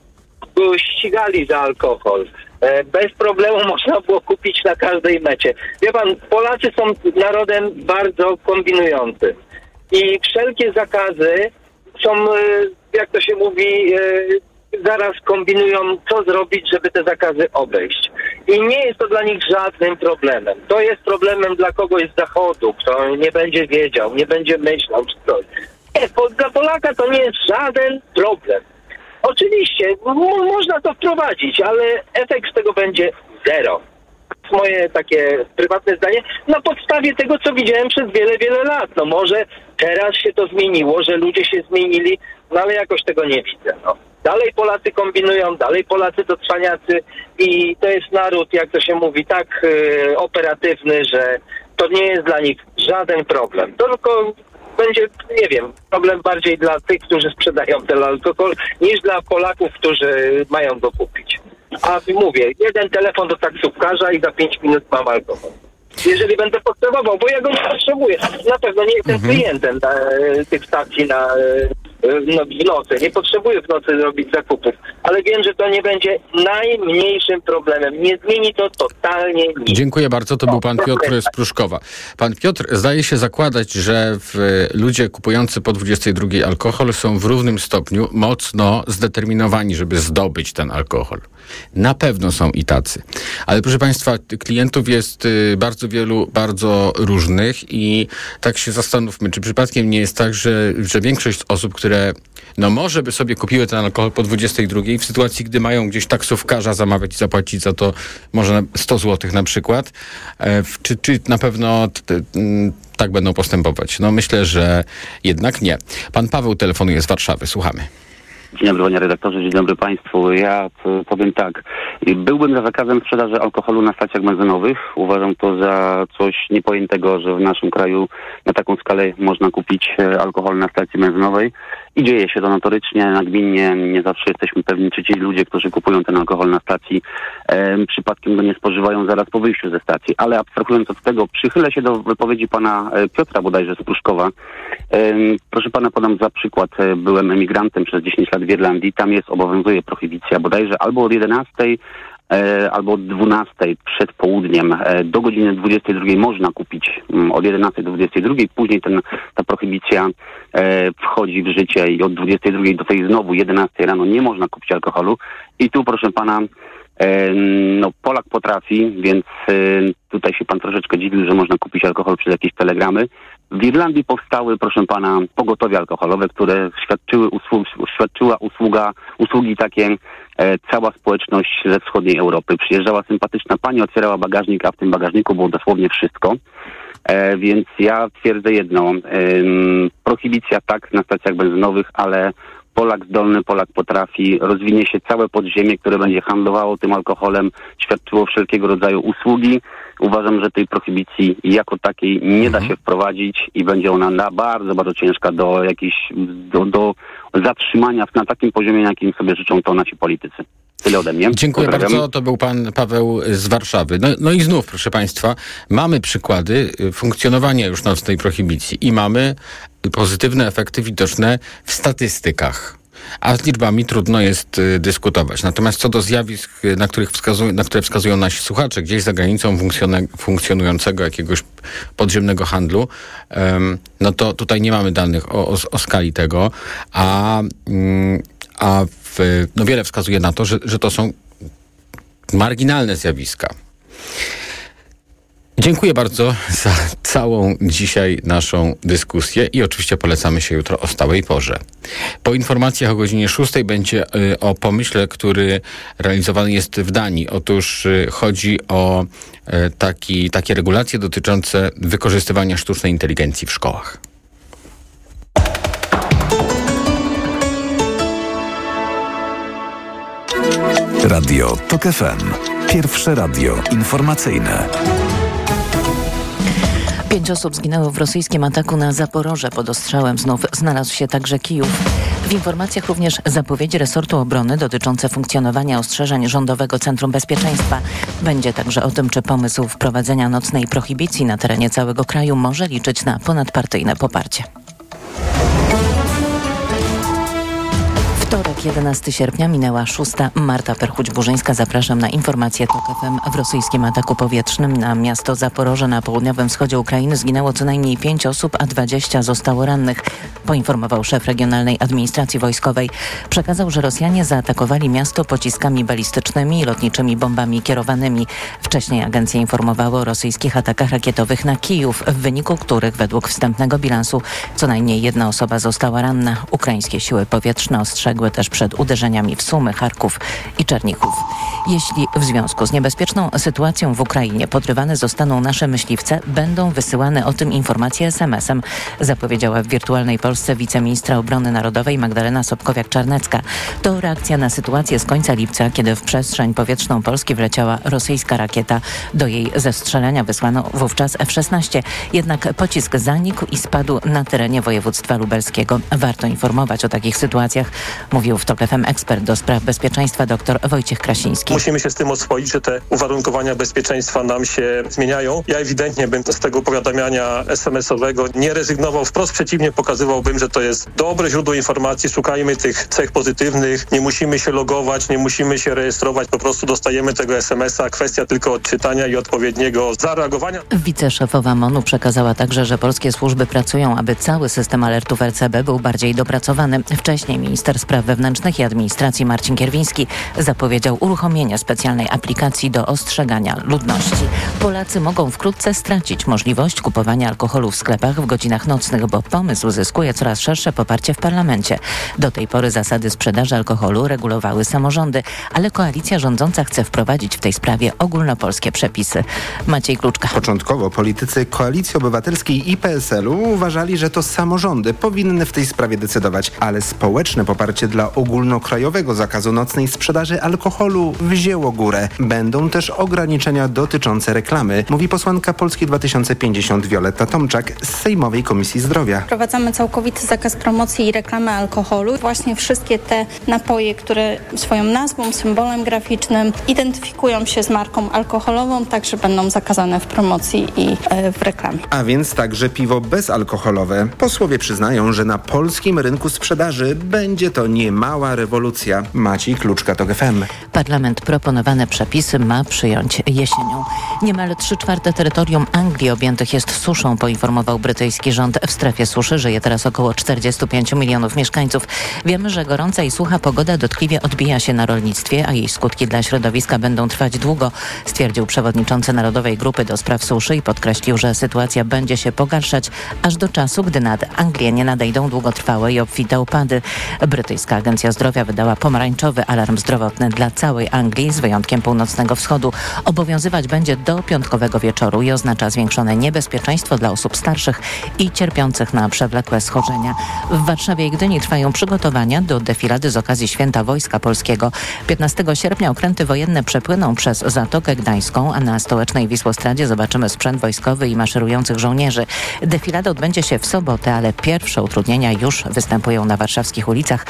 go ścigali za alkohol. Bez problemu można było kupić na każdej mecie. Wie pan, Polacy są narodem bardzo kombinującym i wszelkie zakazy są, jak to się mówi, zaraz kombinują, co zrobić, żeby te zakazy obejść. I nie jest to dla nich żadnym problemem. To jest problemem dla kogoś z zachodu, kto nie będzie wiedział, nie będzie myślał, czy coś. Nie, dla Polaka to nie jest żaden problem. Oczywiście, m- można to wprowadzić, ale efekt z tego będzie zero. To jest moje takie prywatne zdanie na podstawie tego, co widziałem przez wiele, wiele lat. No może teraz się to zmieniło, że ludzie się zmienili, no ale jakoś tego nie widzę. No. Dalej Polacy kombinują, dalej Polacy to cwaniacy i to jest naród, jak to się mówi, tak yy, operatywny, że to nie jest dla nich żaden problem. To tylko będzie, nie wiem, problem bardziej dla tych, którzy sprzedają ten alkohol, niż dla Polaków, którzy mają go kupić. A mówię, jeden telefon do taksówkarza i za pięć minut mam alkohol. Jeżeli będę potrzebował, bo ja go nie potrzebuję. Na pewno nie jestem mhm. klientem e, tych stacji na, e, no, w nocy. Nie potrzebuję w nocy robić zakupów. Ale wiem, że to nie będzie najmniejszym problemem. Nie zmieni to totalnie nic. Dziękuję bardzo. To był pan Piotr z Pruszkowa. Pan Piotr zdaje się zakładać, że w, ludzie kupujący po dwudziestej drugiej alkohol są w równym stopniu mocno zdeterminowani, żeby zdobyć ten alkohol. Na pewno są i tacy. Ale proszę państwa, klientów jest y, bardzo wielu, bardzo różnych i tak się zastanówmy, czy przypadkiem nie jest tak, że, że większość osób, które no może by sobie kupiły ten alkohol po dwudziestej drugiej, w sytuacji, gdy mają gdzieś taksówkarza zamawiać i zapłacić za to może sto złotych na przykład, e, czy, czy na pewno t, t, m, tak będą postępować? No myślę, że jednak nie. Pan Paweł telefonuje z Warszawy. Słuchamy. Dzień dobry panie redaktorze, dzień dobry państwu. Ja powiem tak, byłbym za zakazem sprzedaży alkoholu na stacjach benzynowych. Uważam to za coś niepojętego, że w naszym kraju na taką skalę można kupić alkohol na stacji benzynowej. I dzieje się to notorycznie, nagminnie, nie zawsze jesteśmy pewni, czy ci ludzie, którzy kupują ten alkohol na stacji, e, przypadkiem go nie spożywają zaraz po wyjściu ze stacji. Ale abstrahując od tego, przychylę się do wypowiedzi pana Piotra bodajże z Pruszkowa. E, proszę pana, podam za przykład, byłem emigrantem przez dziesięć lat w Irlandii, tam jest, obowiązuje prohibicja bodajże albo od jedenastej albo od dwunastej przed południem do godziny dwudziestej drugiej można kupić od jedenastej do dwudziestej drugiej, później ten, ta prohibicja e, wchodzi w życie i od dwudziestej drugiej do tej znowu jedenastej rano nie można kupić alkoholu i tu proszę pana e, no Polak potrafi, więc e, tutaj się pan troszeczkę dziwił, że można kupić alkohol przez jakieś telegramy. W Irlandii powstały, proszę pana, pogotowie alkoholowe, które świadczyły usług, świadczyła usługa, usługi takie e, cała społeczność ze wschodniej Europy. Przyjeżdżała sympatyczna pani, otwierała bagażnik, a w tym bagażniku było dosłownie wszystko. E, więc ja twierdzę jedno, e, prohibicja tak na stacjach benzynowych, ale Polak zdolny, Polak potrafi, rozwinie się całe podziemie, które będzie handlowało tym alkoholem, świadczyło wszelkiego rodzaju usługi. Uważam, że tej prohibicji jako takiej nie da się wprowadzić i będzie ona na bardzo, bardzo ciężka do jakiejś, do, do zatrzymania na takim poziomie, na jakim sobie życzą to nasi politycy. Tyle ode mnie. Dziękuję Pozdrawiam. bardzo. To był pan Paweł z Warszawy. No, no i znów, proszę państwa, mamy przykłady funkcjonowania już nocnej prohibicji i mamy pozytywne efekty widoczne w statystykach. A z liczbami trudno jest y, dyskutować. Natomiast co do zjawisk, na, których wskazują, na które wskazują nasi słuchacze, gdzieś za granicą funkcjone, funkcjonującego jakiegoś podziemnego handlu, ym, no to tutaj nie mamy danych o, o, o skali tego, a, ym, a w, no wiele wskazuje na to, że, że to są marginalne zjawiska. Dziękuję bardzo za całą dzisiaj naszą dyskusję i oczywiście polecamy się jutro o stałej porze. Po informacjach o godzinie szóstej będzie y, o pomyśle, który realizowany jest w Danii. Otóż y, chodzi o y, taki, takie regulacje dotyczące wykorzystywania sztucznej inteligencji w szkołach. Radio TOK F M. Pierwsze radio informacyjne. Pięć osób zginęło w rosyjskim ataku na Zaporoże. Pod ostrzałem znów znalazł się także Kijów. W informacjach również zapowiedzi resortu obrony dotyczące funkcjonowania ostrzeżeń Rządowego Centrum Bezpieczeństwa. Będzie także o tym, czy pomysł wprowadzenia nocnej prohibicji na terenie całego kraju może liczyć na ponadpartyjne poparcie. Wtorek, jedenastego sierpnia, minęła szósta. Marta Perchuć-Burzyńska. Zapraszam na informację TOK F M. W rosyjskim ataku powietrznym na miasto Zaporoże na południowym wschodzie Ukrainy zginęło co najmniej pięć osób, a dwadzieścia zostało rannych. Poinformował szef Regionalnej Administracji Wojskowej. Przekazał, że Rosjanie zaatakowali miasto pociskami balistycznymi i lotniczymi bombami kierowanymi. Wcześniej agencja informowała o rosyjskich atakach rakietowych na Kijów, w wyniku których według wstępnego bilansu co najmniej jedna osoba została ranna. Ukraińskie siły powietrzne ostrzegły też przed uderzeniami w Sumy, Charków i Czernichów. Jeśli w związku z niebezpieczną sytuacją w Ukrainie podrywane zostaną nasze myśliwce, będą wysyłane o tym informacje es em esem, zapowiedziała w Wirtualnej Polsce wiceministra obrony narodowej Magdalena Sobkowiak-Czarnecka. To reakcja na sytuację z końca lipca, kiedy w przestrzeń powietrzną Polski wleciała rosyjska rakieta. Do jej zestrzelenia wysłano wówczas F szesnaście. Jednak pocisk zanikł i spadł na terenie województwa lubelskiego. Warto informować o takich sytuacjach, mówił w TOK F M ekspert do spraw bezpieczeństwa dr Wojciech Krasiński. Musimy się z tym oswoić, że te uwarunkowania bezpieczeństwa nam się zmieniają. Ja ewidentnie bym z tego powiadamiania es em esowego nie rezygnował. Wprost przeciwnie, pokazywałbym, że to jest dobre źródło informacji. Szukajmy tych cech pozytywnych. Nie musimy się logować, nie musimy się rejestrować. Po prostu dostajemy tego es em esa. Kwestia tylko odczytania i odpowiedniego zareagowania. Wiceszefowa MON-u przekazała także, że polskie służby pracują, aby cały system alertów er ce be był bardziej dopracowany. Wcześniej minister spraw wewnętrznych i administracji Marcin Kierwiński zapowiedział uruchomienie specjalnej aplikacji do ostrzegania ludności. Polacy mogą wkrótce stracić możliwość kupowania alkoholu w sklepach w godzinach nocnych, bo pomysł zyskuje coraz szersze poparcie w parlamencie. Do tej pory zasady sprzedaży alkoholu regulowały samorządy, ale koalicja rządząca chce wprowadzić w tej sprawie ogólnopolskie przepisy. Maciej Kluczka. Początkowo politycy Koalicji Obywatelskiej i P S el u uważali, że to samorządy powinny w tej sprawie decydować, ale społeczne poparcie dla ogólnokrajowego zakazu nocnej sprzedaży alkoholu wzięło górę. Będą też ograniczenia dotyczące reklamy, mówi posłanka Polski dwa tysiące pięćdziesiąt Wioletta Tomczak z Sejmowej Komisji Zdrowia. Wprowadzamy całkowity zakaz promocji i reklamy alkoholu. Właśnie wszystkie te napoje, które swoją nazwą, symbolem graficznym identyfikują się z marką alkoholową, także będą zakazane w promocji i e, w reklamie. A więc także piwo bezalkoholowe. Posłowie przyznają, że na polskim rynku sprzedaży będzie to niemała rewolucja. Maciej Kluczka, TOK F M. Parlament proponowane przepisy ma przyjąć jesienią. Niemal trzy czwarte terytorium Anglii objętych jest suszą, poinformował brytyjski rząd. W strefie suszy żyje teraz około czterdzieści pięć milionów mieszkańców. Wiemy, że gorąca i sucha pogoda dotkliwie odbija się na rolnictwie, a jej skutki dla środowiska będą trwać długo, stwierdził przewodniczący Narodowej Grupy do Spraw Suszy i podkreślił, że sytuacja będzie się pogarszać aż do czasu, gdy nad Anglię nie nadejdą długotrwałe i obfite upady. Brytyjska Agencja Zdrowia wydała pomarańczowy alarm zdrowotny dla całej Anglii, z wyjątkiem północnego wschodu. Obowiązywać będzie do piątkowego wieczoru i oznacza zwiększone niebezpieczeństwo dla osób starszych i cierpiących na przewlekłe schorzenia. W Warszawie i Gdyni trwają przygotowania do defilady z okazji Święta Wojska Polskiego. piętnastego sierpnia okręty wojenne przepłyną przez Zatokę Gdańską, a na stołecznej Wisłostradzie zobaczymy sprzęt wojskowy i maszerujących żołnierzy. Defilada odbędzie się w sobotę, ale pierwsze utrudnienia już występują na warszawskich ulicach, mówi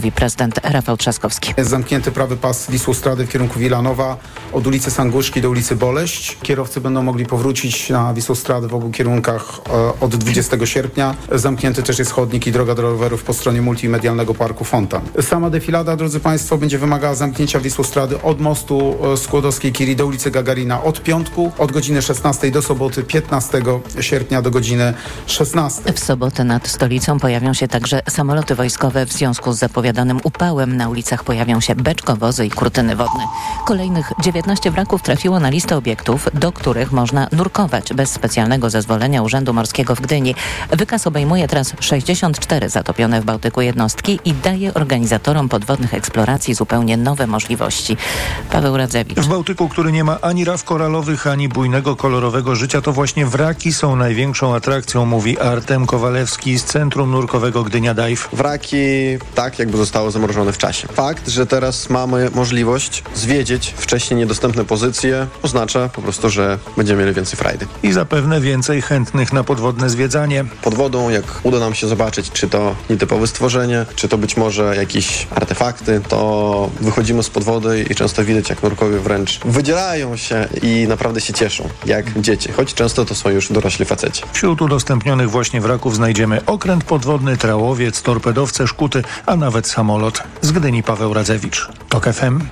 mówi prezydent Rafał Trzaskowski. Jest zamknięty prawy pas Wisłostrady w kierunku Wilanowa od ulicy Sanguszki do ulicy Boleść. Kierowcy będą mogli powrócić na Wisłostradę w obu kierunkach od dwudziestego sierpnia. Zamknięty też jest chodnik i droga do rowerów po stronie multimedialnego Parku Fontan. Sama defilada, drodzy Państwo, będzie wymagała zamknięcia Wisłostrady od mostu Skłodowskiej-Curie do ulicy Gagarina od piątku, od godziny szesnastej do soboty piętnastego sierpnia do godziny szesnastej. W sobotę nad stolicą pojawią się także samoloty wojskowe. W związku z zapowiadanym upałem na ulicach pojawią się beczkowozy i kurtyny wodne. Kolejnych dziewiętnaście wraków trafiło na listę obiektów, do których można nurkować bez specjalnego zezwolenia Urzędu Morskiego w Gdyni. Wykaz obejmuje teraz sześćdziesiąt cztery zatopione w Bałtyku jednostki i daje organizatorom podwodnych eksploracji zupełnie nowe możliwości. Paweł Radzewicz. W Bałtyku, który nie ma ani raf koralowych, ani bujnego, kolorowego życia, to właśnie wraki są największą atrakcją, mówi Artem Kowalewski z Centrum Nurkowego Gdynia Dive. Wraki tak jakby zostały zamrożone w czasie. Fakt, że teraz mamy możliwość zwiedzić wcześniej niedostępne pozycje, oznacza po prostu, że będziemy mieli więcej frajdy. I zapewne więcej chętnych na podwodne zwiedzanie. Pod wodą, jak uda nam się zobaczyć, czy to nietypowe stworzenie, czy to być może jakieś artefakty, to wychodzimy z pod wody i często widać, jak nurkowie wręcz wydzielają się i naprawdę się cieszą, jak dzieci, choć często to są już dorośli faceci. Wśród udostępnionych właśnie wraków znajdziemy okręt podwodny, trałowiec, torpedowce, szkuty, a nawet samolot. Z Gdyni Paweł Radzewicz. TOK F M.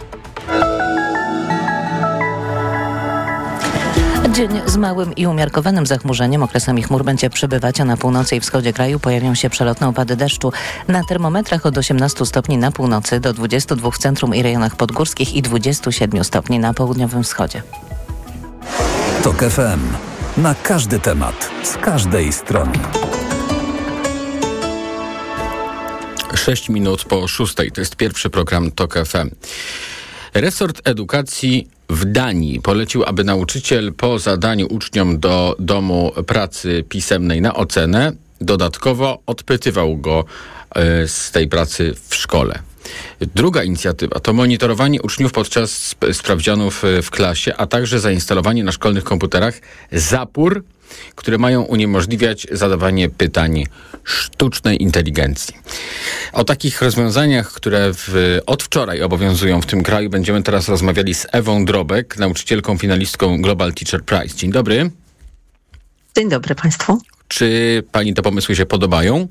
Dzień z małym i umiarkowanym zachmurzeniem. Okresami chmur będzie przybywać, a na północy i wschodzie kraju pojawią się przelotne opady deszczu. Na termometrach od osiemnastu stopni na północy do dwudziestu dwóch w centrum i rejonach podgórskich i dwudziestu siedmiu stopni na południowym wschodzie. TOK F M. Na każdy temat, z każdej strony. Sześć minut po szóstej. To jest pierwszy program TOK F M. Resort Edukacji w Danii polecił, aby nauczyciel po zadaniu uczniom do domu pracy pisemnej na ocenę dodatkowo odpytywał go y, z tej pracy w szkole. Druga inicjatywa to monitorowanie uczniów podczas sp- sprawdzianów w klasie, a także zainstalowanie na szkolnych komputerach zapór, które mają uniemożliwiać zadawanie pytań sztucznej inteligencji. O takich rozwiązaniach, które w, od wczoraj obowiązują w tym kraju, będziemy teraz rozmawiali z Ewą Drobek, nauczycielką, finalistką Global Teacher Prize. Dzień dobry. Dzień dobry Państwu. Czy Pani te pomysły się podobają?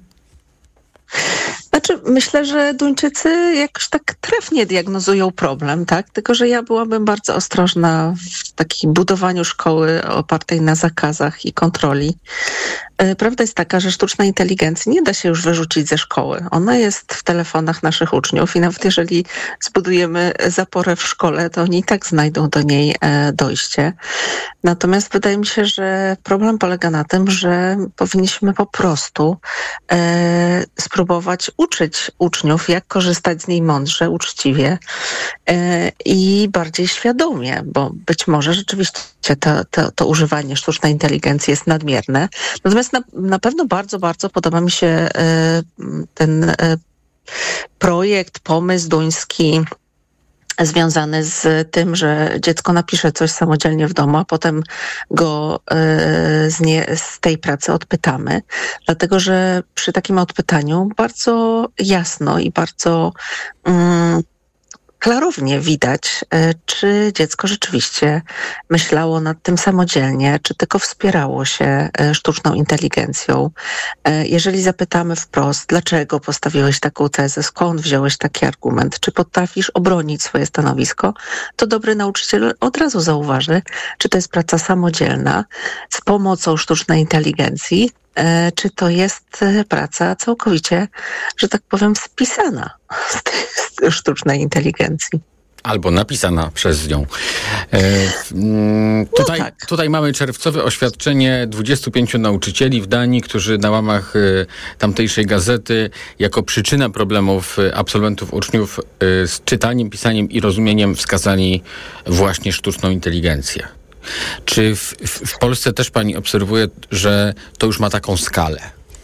Znaczy, myślę, że Duńczycy jakoś tak trafnie diagnozują problem, tak? Tylko że ja byłabym bardzo ostrożna w takim budowaniu szkoły opartej na zakazach i kontroli. Prawda jest taka, że sztuczna inteligencja nie da się już wyrzucić ze szkoły. Ona jest w telefonach naszych uczniów i nawet jeżeli zbudujemy zaporę w szkole, to oni i tak znajdą do niej dojście. Natomiast wydaje mi się, że problem polega na tym, że powinniśmy po prostu e, spróbować uczyć uczniów, jak korzystać z niej mądrze, uczciwie e, i bardziej świadomie, bo być może rzeczywiście to, to, to używanie sztucznej inteligencji jest nadmierne. Natomiast na, na pewno bardzo, bardzo podoba mi się e, ten e, projekt, pomysł duński związany z tym, że dziecko napisze coś samodzielnie w domu, a potem go y, z, nie, z tej pracy odpytamy. Dlatego, że przy takim odpytaniu bardzo jasno i bardzo mm, klarownie widać, czy dziecko rzeczywiście myślało nad tym samodzielnie, czy tylko wspierało się sztuczną inteligencją. Jeżeli zapytamy wprost, dlaczego postawiłeś taką tezę, skąd wziąłeś taki argument, czy potrafisz obronić swoje stanowisko, to dobry nauczyciel od razu zauważy, czy to jest praca samodzielna z pomocą sztucznej inteligencji, czy to jest praca całkowicie, że tak powiem, spisana z tej sztucznej inteligencji. Albo napisana przez nią. E, mm, tutaj, no tak. tutaj mamy czerwcowe oświadczenie dwudziestu pięciu nauczycieli w Danii, którzy na łamach e, tamtejszej gazety jako przyczynę problemów absolwentów, uczniów e, z czytaniem, pisaniem i rozumieniem wskazali właśnie sztuczną inteligencję. Czy w, w, w Polsce też pani obserwuje, że to już ma taką skalę?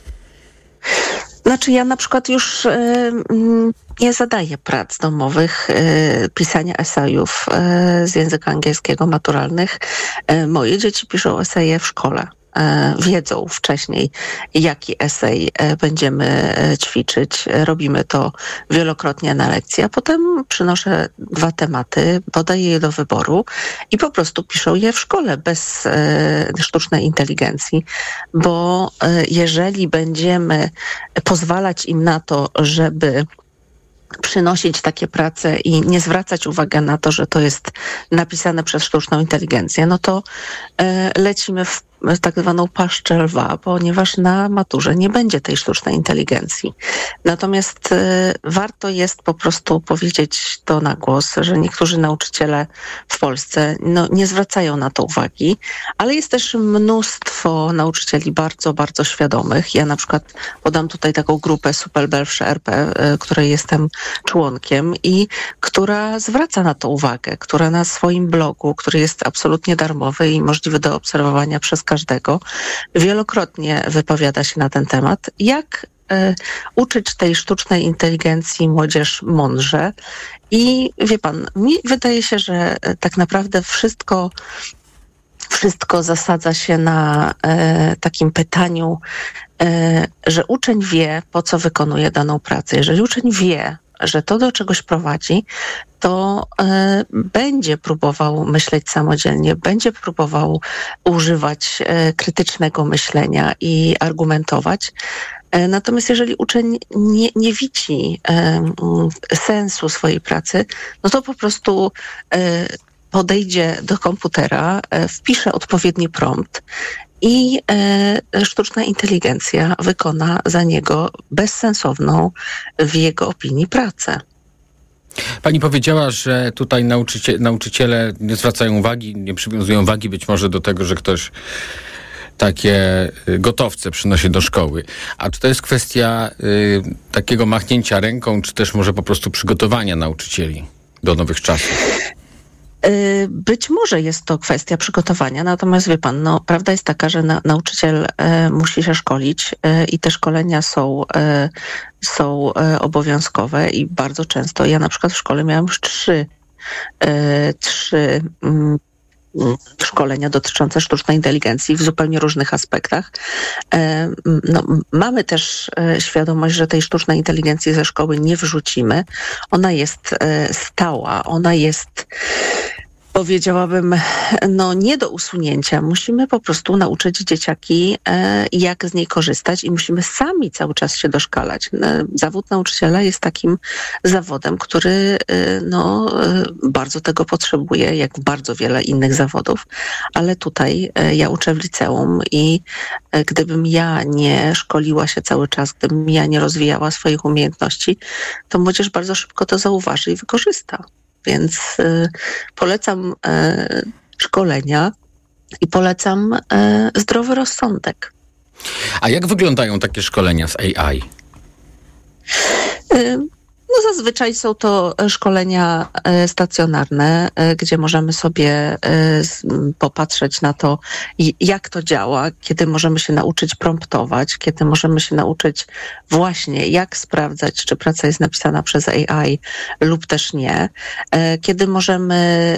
Znaczy ja na przykład już y, nie zadaję prac domowych, y, pisania esejów y, z języka angielskiego, maturalnych. Y, moje dzieci piszą eseje w szkole. e, wiedzą wcześniej, jaki esej e, będziemy e, ćwiczyć. Robimy to wielokrotnie na lekcji, a potem przynoszę dwa tematy, podaję je do wyboru i po prostu piszą je w szkole bez e, sztucznej inteligencji, bo e, jeżeli będziemy pozwalać im na to, żeby przynosić takie prace i nie zwracać uwagi na to, że to jest napisane przez sztuczną inteligencję, no to e, lecimy w tak zwaną paszczę lwa, ponieważ na maturze nie będzie tej sztucznej inteligencji. Natomiast e, warto jest po prostu powiedzieć to na głos, że niektórzy nauczyciele w Polsce no, nie zwracają na to uwagi, ale jest też mnóstwo nauczycieli bardzo, bardzo świadomych. Ja na przykład podam tutaj taką grupę Supelbelfsze R P, e, której jestem członkiem i która zwraca na to uwagę, która na swoim blogu, który jest absolutnie darmowy i możliwy do obserwowania przez każdego, wielokrotnie wypowiada się na ten temat, jak y, uczyć tej sztucznej inteligencji młodzież mądrze. I wie pan, mi wydaje się, że y, tak naprawdę wszystko wszystko zasadza się na y, takim pytaniu, y, że uczeń wie, po co wykonuje daną pracę. Jeżeli uczeń wie, że to do czegoś prowadzi, to y, będzie próbował myśleć samodzielnie, będzie próbował używać y, krytycznego myślenia i argumentować. Y, natomiast jeżeli uczeń nie, nie widzi y, sensu swojej pracy, no to po prostu y, podejdzie do komputera, y, wpisze odpowiedni prompt i e, sztuczna inteligencja wykona za niego bezsensowną w jego opinii pracę. Pani powiedziała, że tutaj nauczycie, nauczyciele nie zwracają uwagi, nie przywiązują wagi być może do tego, że ktoś takie gotowce przynosi do szkoły. A czy to jest kwestia y, takiego machnięcia ręką, czy też może po prostu przygotowania nauczycieli do nowych czasów? Być może jest to kwestia przygotowania, natomiast wie pan, no, prawda jest taka, że na, nauczyciel e, musi się szkolić e, i te szkolenia są, e, są e, obowiązkowe i bardzo często, ja na przykład w szkole miałam już trzy, e, trzy mm, szkolenia dotyczące sztucznej inteligencji w zupełnie różnych aspektach. No, mamy też świadomość, że tej sztucznej inteligencji ze szkoły nie wyrzucimy. Ona jest stała, ona jest, powiedziałabym, no nie do usunięcia. Musimy po prostu nauczyć dzieciaki, jak z niej korzystać i musimy sami cały czas się doszkalać. Zawód nauczyciela jest takim zawodem, który no, bardzo tego potrzebuje, jak bardzo wiele innych zawodów, ale tutaj ja uczę w liceum i gdybym ja nie szkoliła się cały czas, gdybym ja nie rozwijała swoich umiejętności, to młodzież bardzo szybko to zauważy i wykorzysta. Więc y, polecam y, szkolenia i polecam y, zdrowy rozsądek. A jak wyglądają takie szkolenia z A I? Y, No zazwyczaj są to szkolenia stacjonarne, gdzie możemy sobie popatrzeć na to, jak to działa, kiedy możemy się nauczyć promptować, kiedy możemy się nauczyć właśnie, jak sprawdzać, czy praca jest napisana przez A I lub też nie, kiedy możemy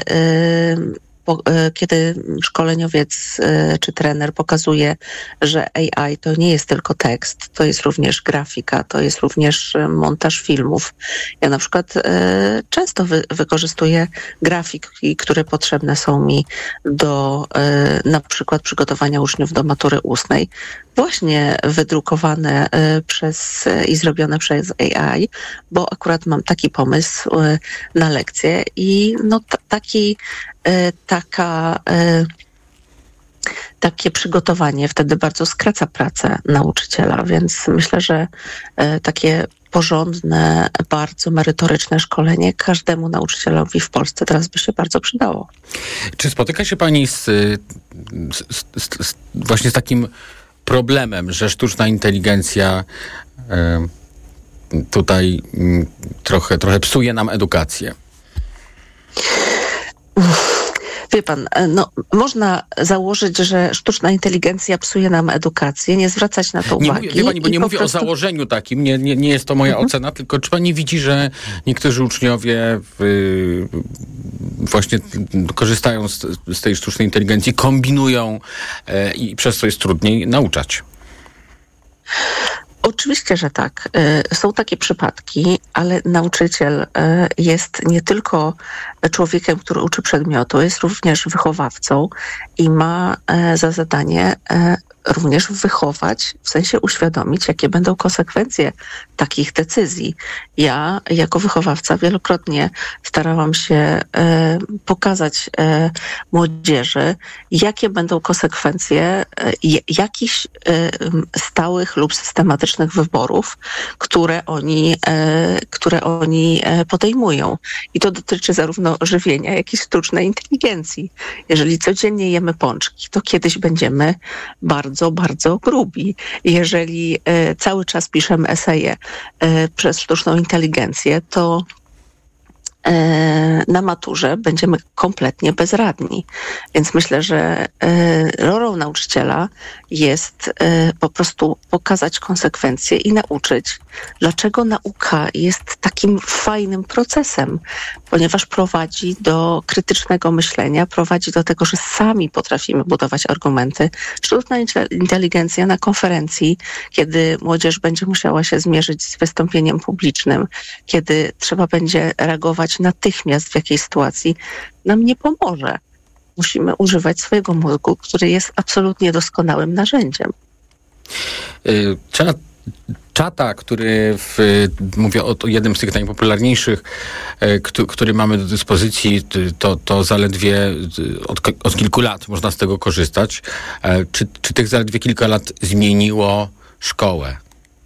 kiedy szkoleniowiec czy trener pokazuje, że A I to nie jest tylko tekst, to jest również grafika, to jest również montaż filmów. Ja na przykład często wy, wykorzystuję grafiki, które potrzebne są mi do na przykład przygotowania uczniów do matury ustnej, właśnie wydrukowane przez i zrobione przez A I, bo akurat mam taki pomysł na lekcję i no t- taki taka takie przygotowanie wtedy bardzo skraca pracę nauczyciela, więc myślę, że takie porządne, bardzo merytoryczne szkolenie każdemu nauczycielowi w Polsce teraz by się bardzo przydało. Czy spotyka się pani z, z, z, z właśnie z takim problemem, że sztuczna inteligencja y, tutaj y, trochę, trochę psuje nam edukację? Wie pan, no, można założyć, że sztuczna inteligencja psuje nam edukację, nie zwracać na to nie uwagi. Mówię, wie pani, bo nie po mówię prostu... o założeniu takim, nie, nie, nie jest to moja mhm. ocena, tylko czy pani widzi, że niektórzy uczniowie w, właśnie korzystają z, z tej sztucznej inteligencji, kombinują e, i przez co jest trudniej nauczać. Oczywiście, że tak. Są takie przypadki, ale nauczyciel jest nie tylko człowiekiem, który uczy przedmiotu, jest również wychowawcą i ma za zadanie również wychować, w sensie uświadomić, jakie będą konsekwencje takich decyzji. Ja jako wychowawca wielokrotnie starałam się e, pokazać e, młodzieży, jakie będą konsekwencje e, jakichś e, stałych lub systematycznych wyborów, które oni, e, które oni e, podejmują. I to dotyczy zarówno żywienia, jak i sztucznej inteligencji. Jeżeli codziennie jemy pączki, to kiedyś będziemy bardzo bardzo, bardzo grubi. Jeżeli e, cały czas piszemy eseje e, przez sztuczną inteligencję, to e, na maturze będziemy kompletnie bezradni. Więc myślę, że e, rolą nauczyciela jest e, po prostu pokazać konsekwencje i nauczyć, dlaczego nauka jest takim fajnym procesem, ponieważ prowadzi do krytycznego myślenia, prowadzi do tego, że sami potrafimy budować argumenty. Sztuczna inteligencja na konferencji, kiedy młodzież będzie musiała się zmierzyć z wystąpieniem publicznym, kiedy trzeba będzie reagować natychmiast w jakiejś sytuacji, nam nie pomoże. Musimy używać swojego mózgu, który jest absolutnie doskonałym narzędziem. Czat, czata, który w, mówię o jednym z tych najpopularniejszych, który mamy do dyspozycji, to, to zaledwie od, od kilku lat można z tego korzystać. Czy, czy tych zaledwie kilka lat zmieniło szkołę?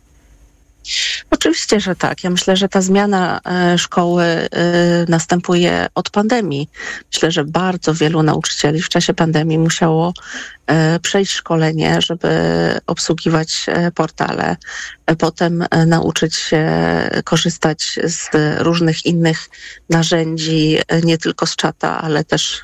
Oczywiście, że tak. Ja myślę, że ta zmiana e, szkoły e, następuje od pandemii. Myślę, że bardzo wielu nauczycieli w czasie pandemii musiało e, przejść szkolenie, żeby obsługiwać e, portale, e, potem e, nauczyć się korzystać z różnych innych narzędzi, e, nie tylko z czata, ale też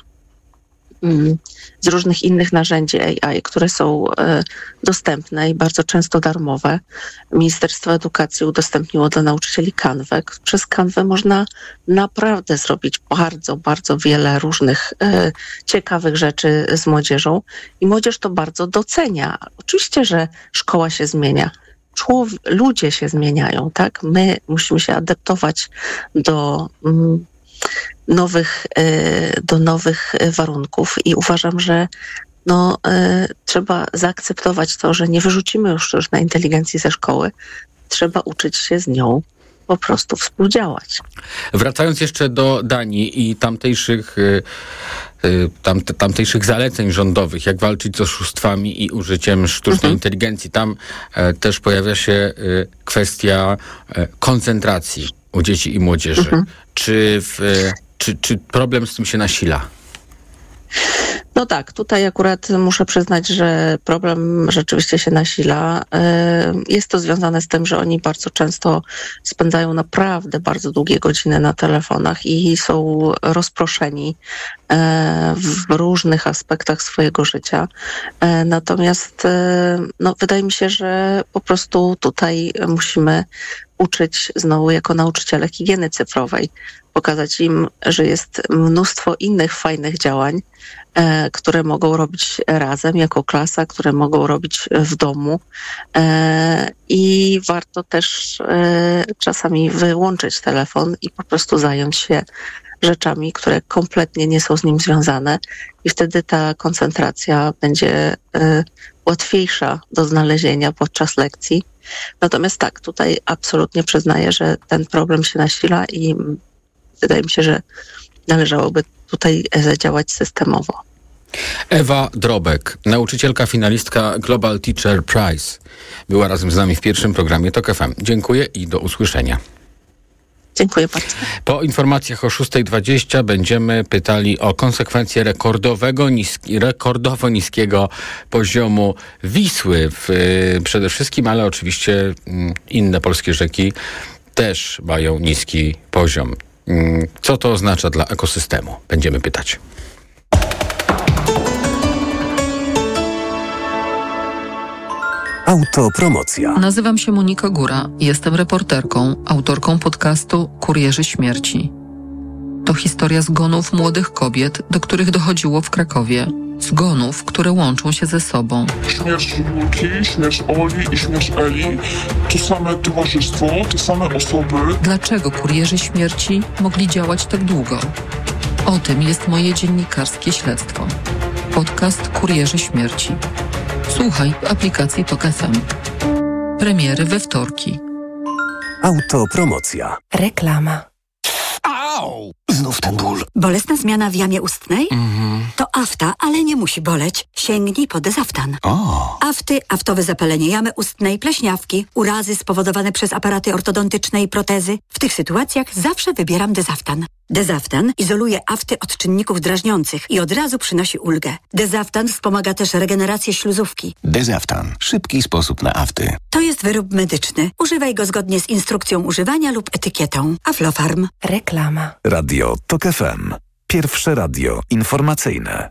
z różnych innych narzędzi A I, które są dostępne i bardzo często darmowe. Ministerstwo Edukacji udostępniło dla nauczycieli Canwę. Przez Canwę można naprawdę zrobić bardzo, bardzo wiele różnych ciekawych rzeczy z młodzieżą i młodzież to bardzo docenia. Oczywiście, że szkoła się zmienia. Człowie- ludzie się zmieniają, tak? My musimy się adaptować do mm, nowych, do nowych warunków i uważam, że no, trzeba zaakceptować to, że nie wyrzucimy już sztucznej inteligencji ze szkoły. Trzeba uczyć się z nią po prostu współdziałać. Wracając jeszcze do Danii i tamtejszych, tam, tamtejszych zaleceń rządowych, jak walczyć z oszustwami i użyciem sztucznej mhm. inteligencji, tam też pojawia się kwestia koncentracji u dzieci i młodzieży. Mhm. Czy, w, czy, czy problem z tym się nasila? No tak, tutaj akurat muszę przyznać, że problem rzeczywiście się nasila. Jest to związane z tym, że oni bardzo często spędzają naprawdę bardzo długie godziny na telefonach i są rozproszeni w różnych aspektach swojego życia. Natomiast no, wydaje mi się, że po prostu tutaj musimy uczyć znowu jako nauczyciele higieny cyfrowej, pokazać im, że jest mnóstwo innych fajnych działań, e, które mogą robić razem jako klasa, które mogą robić w domu e, i warto też e, czasami wyłączyć telefon i po prostu zająć się rzeczami, które kompletnie nie są z nim związane i wtedy ta koncentracja będzie e, łatwiejsza do znalezienia podczas lekcji. Natomiast tak, tutaj absolutnie przyznaję, że ten problem się nasila i wydaje mi się, że należałoby tutaj zadziałać systemowo. Ewa Drobek, nauczycielka, finalistka Global Teacher Prize, była razem z nami w pierwszym programie Tok F M. Dziękuję i do usłyszenia. Dziękuję bardzo. Po informacjach o szósta dwadzieścia będziemy pytali o konsekwencje rekordowego, niski, rekordowo niskiego poziomu Wisły w, przede wszystkim, ale oczywiście inne polskie rzeki też mają niski poziom. Co to oznacza dla ekosystemu? Będziemy pytać. Autopromocja. Nazywam się Monika Góra. Jestem reporterką, autorką podcastu Kurierzy Śmierci. To To historia zgonów młodych kobiet, do których dochodziło w Krakowie. Zgonów, które łączą się ze sobą. Śmierć Julki, śmierć Oli i śmierć Eli to same towarzystwo, te same osoby. Dlaczego kurierzy śmierci mogli działać tak długo? O tym jest moje dziennikarskie śledztwo. Podcast Kurierzy Śmierci. Słuchaj w aplikacji Tok F M. Premiery we wtorki. Autopromocja. Reklama. Au! Znów ten ból. Bolesna zmiana w jamie ustnej? Mhm. To afta, ale nie musi boleć. Sięgnij po Dezaftan. O. Afty, aftowe zapalenie jamy ustnej, pleśniawki, urazy spowodowane przez aparaty ortodontyczne i protezy. W tych sytuacjach zawsze wybieram Dezaftan. Dezaftan izoluje afty od czynników drażniących i od razu przynosi ulgę. Dezaftan wspomaga też regenerację śluzówki. Dezaftan. Szybki sposób na afty. To jest wyrób medyczny. Używaj go zgodnie z instrukcją używania lub etykietą. Aflofarm. Reklama. Radio Tok F M. Pierwsze radio informacyjne.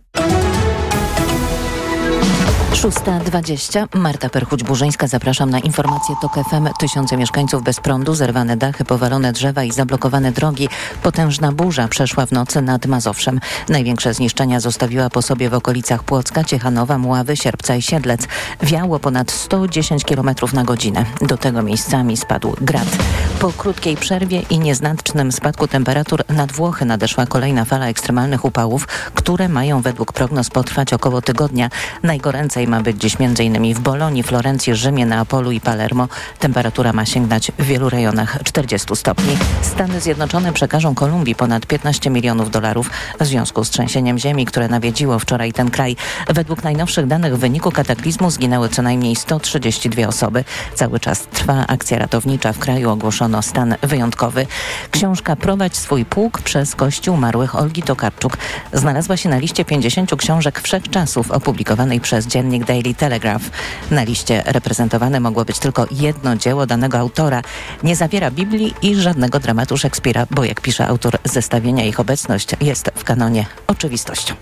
szósta dwadzieścia. Marta Perchuć-Burzyńska. Zapraszam na informacje Tok F M. Tysiące mieszkańców bez prądu, zerwane dachy, powalone drzewa i zablokowane drogi. Potężna burza przeszła w nocy nad Mazowszem. Największe zniszczenia zostawiła po sobie w okolicach Płocka, Ciechanowa, Mławy, Sierpca i Siedlec. Wiało ponad sto dziesięć kilometrów na godzinę. Do tego miejscami spadł grad. Po krótkiej przerwie i nieznacznym spadku temperatur nad Włochy nadeszła kolejna fala ekstremalnych upałów, które mają według prognoz potrwać około tygodnia. Najgoręcej ma być dziś między innymi w Bolonii, Florencji, Rzymie, Neapolu i Palermo. Temperatura ma sięgnąć w wielu rejonach czterdziestu stopni. Stany Zjednoczone przekażą Kolumbii ponad piętnaście milionów dolarów w związku z trzęsieniem ziemi, które nawiedziło wczoraj ten kraj. Według najnowszych danych w wyniku kataklizmu zginęły co najmniej sto trzydzieści dwie osoby. Cały czas trwa akcja ratownicza. W kraju ogłoszono stan wyjątkowy. Książka Prowadź swój pułk przez Kościół umarłych Olgi Tokarczuk znalazła się na liście pięćdziesięciu książek wszechczasów opublikowanej przez dziennik Daily Telegraph. Na liście reprezentowane mogło być tylko jedno dzieło danego autora. Nie zawiera Biblii i żadnego dramatu Szekspira, bo jak pisze autor zestawienia, ich obecność jest w kanonie oczywistością.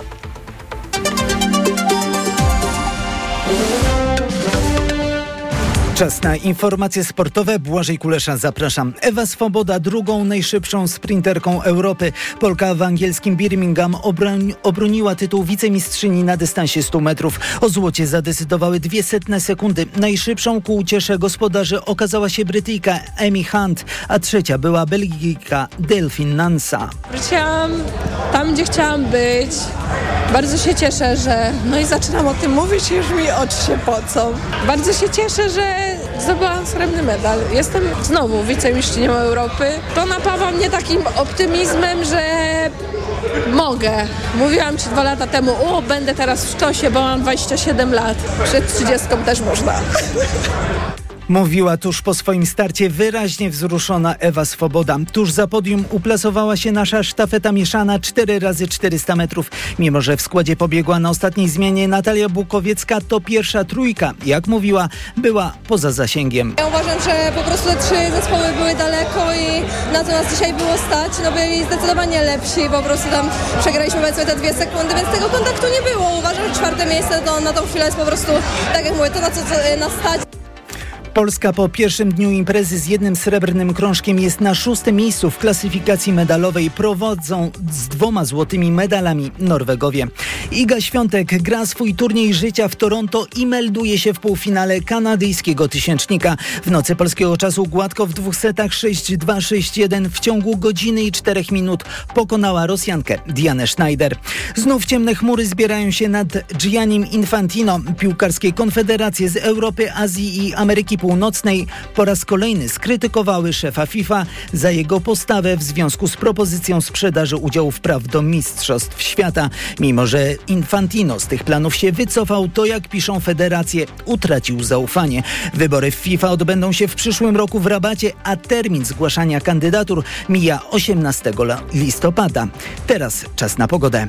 Czas na informacje sportowe. Błażej Kulesza, zapraszam. Ewa Swoboda, drugą najszybszą sprinterką Europy. Polka w angielskim Birmingham obroń, obroniła tytuł wicemistrzyni na dystansie stu metrów. O złocie zadecydowały dwie setne sekundy. Najszybszą ku uciesze gospodarzy okazała się Brytyjka Amy Hunt, a trzecia była Belgijka Delphine Nansa. Wróciłam tam, gdzie chciałam być. Bardzo się cieszę, że... No i zaczynam o tym mówić i już mi oczy się pocą. Bardzo się cieszę, że zdobyłam srebrny medal. Jestem znowu wicemistrzynią Europy. To napawa mnie takim optymizmem, że mogę. Mówiłam ci dwa lata temu, o, będę teraz w sztosie, bo mam dwadzieścia siedem lat. Przed trzydziestką też można. Mówiła tuż po swoim starcie wyraźnie wzruszona Ewa Swoboda. Tuż za podium uplasowała się nasza sztafeta mieszana cztery razy czterysta metrów. Mimo że w składzie pobiegła na ostatniej zmianie Natalia Bukowiecka, to pierwsza trójka, jak mówiła, była poza zasięgiem. Ja uważam, że po prostu te trzy zespoły były daleko i na to nas dzisiaj było stać. No byli zdecydowanie lepsi, po prostu tam przegraliśmy powiedzmy te dwie sekundy, więc tego kontaktu nie było. Uważam, że czwarte miejsce to na tą chwilę jest po prostu, tak jak mówię, to na co nas stać. Polska po pierwszym dniu imprezy z jednym srebrnym krążkiem jest na szóstym miejscu w klasyfikacji medalowej. Prowadzą z dwoma złotymi medalami Norwegowie. Iga Świątek gra swój turniej życia w Toronto i melduje się w półfinale kanadyjskiego tysięcznika. W nocy polskiego czasu gładko w dwóch setach sześć dwa sześć jeden w ciągu godziny i czterech minut pokonała Rosjankę Dianę Schneider. Znów ciemne chmury zbierają się nad Giannim Infantino. Piłkarskie konfederacje z Europy, Azji i Ameryki Północnej po raz kolejny skrytykowały szefa FIFA za jego postawę w związku z propozycją sprzedaży udziałów praw do Mistrzostw Świata. Mimo że Infantino z tych planów się wycofał, to jak piszą federacje, utracił zaufanie. Wybory w FIFA odbędą się w przyszłym roku w Rabacie, a termin zgłaszania kandydatur mija osiemnastego listopada. Teraz czas na pogodę.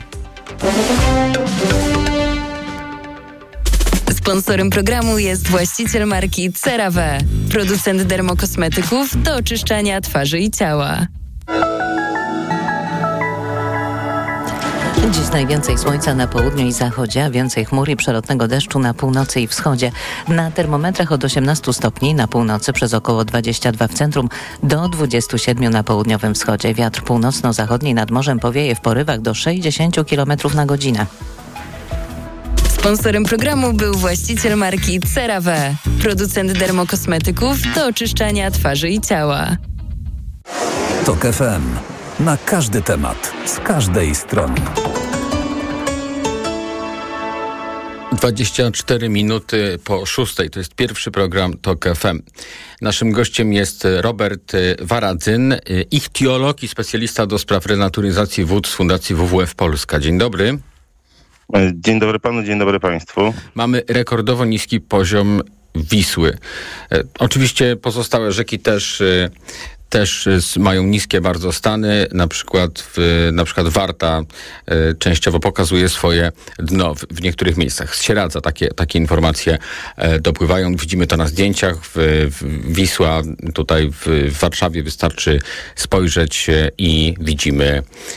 Sponsorem programu jest właściciel marki CeraVe, producent dermokosmetyków do oczyszczania twarzy i ciała. Dziś najwięcej słońca na południu i zachodzie, a więcej chmur i przelotnego deszczu na północy i wschodzie. Na termometrach od osiemnastu stopni na północy przez około dwadzieścia dwa w centrum do dwudziestu siedmiu na południowym wschodzie. Wiatr północno-zachodni nad morzem powieje w porywach do sześćdziesięciu kilometrów na godzinę. Sponsorem programu był właściciel marki CeraVe, producent dermokosmetyków do oczyszczania twarzy i ciała. Tok F M. Na każdy temat, z każdej strony. dwadzieścia cztery minuty po szóstej. To jest pierwszy program Tok F M. Naszym gościem jest Robert Waradzyn, ichtiolog i specjalista do spraw renaturyzacji wód z Fundacji W W F Polska. Dzień dobry. Dzień dobry panu, dzień dobry państwu. Mamy rekordowo niski poziom Wisły. E, oczywiście pozostałe rzeki też... E, też mają niskie bardzo stany, na przykład, w, na przykład Warta e, częściowo pokazuje swoje dno w, w niektórych miejscach. Z Sieradza takie, takie informacje e, dopływają. Widzimy to na zdjęciach. W, w Wisła tutaj w, w Warszawie wystarczy spojrzeć e, i widzimy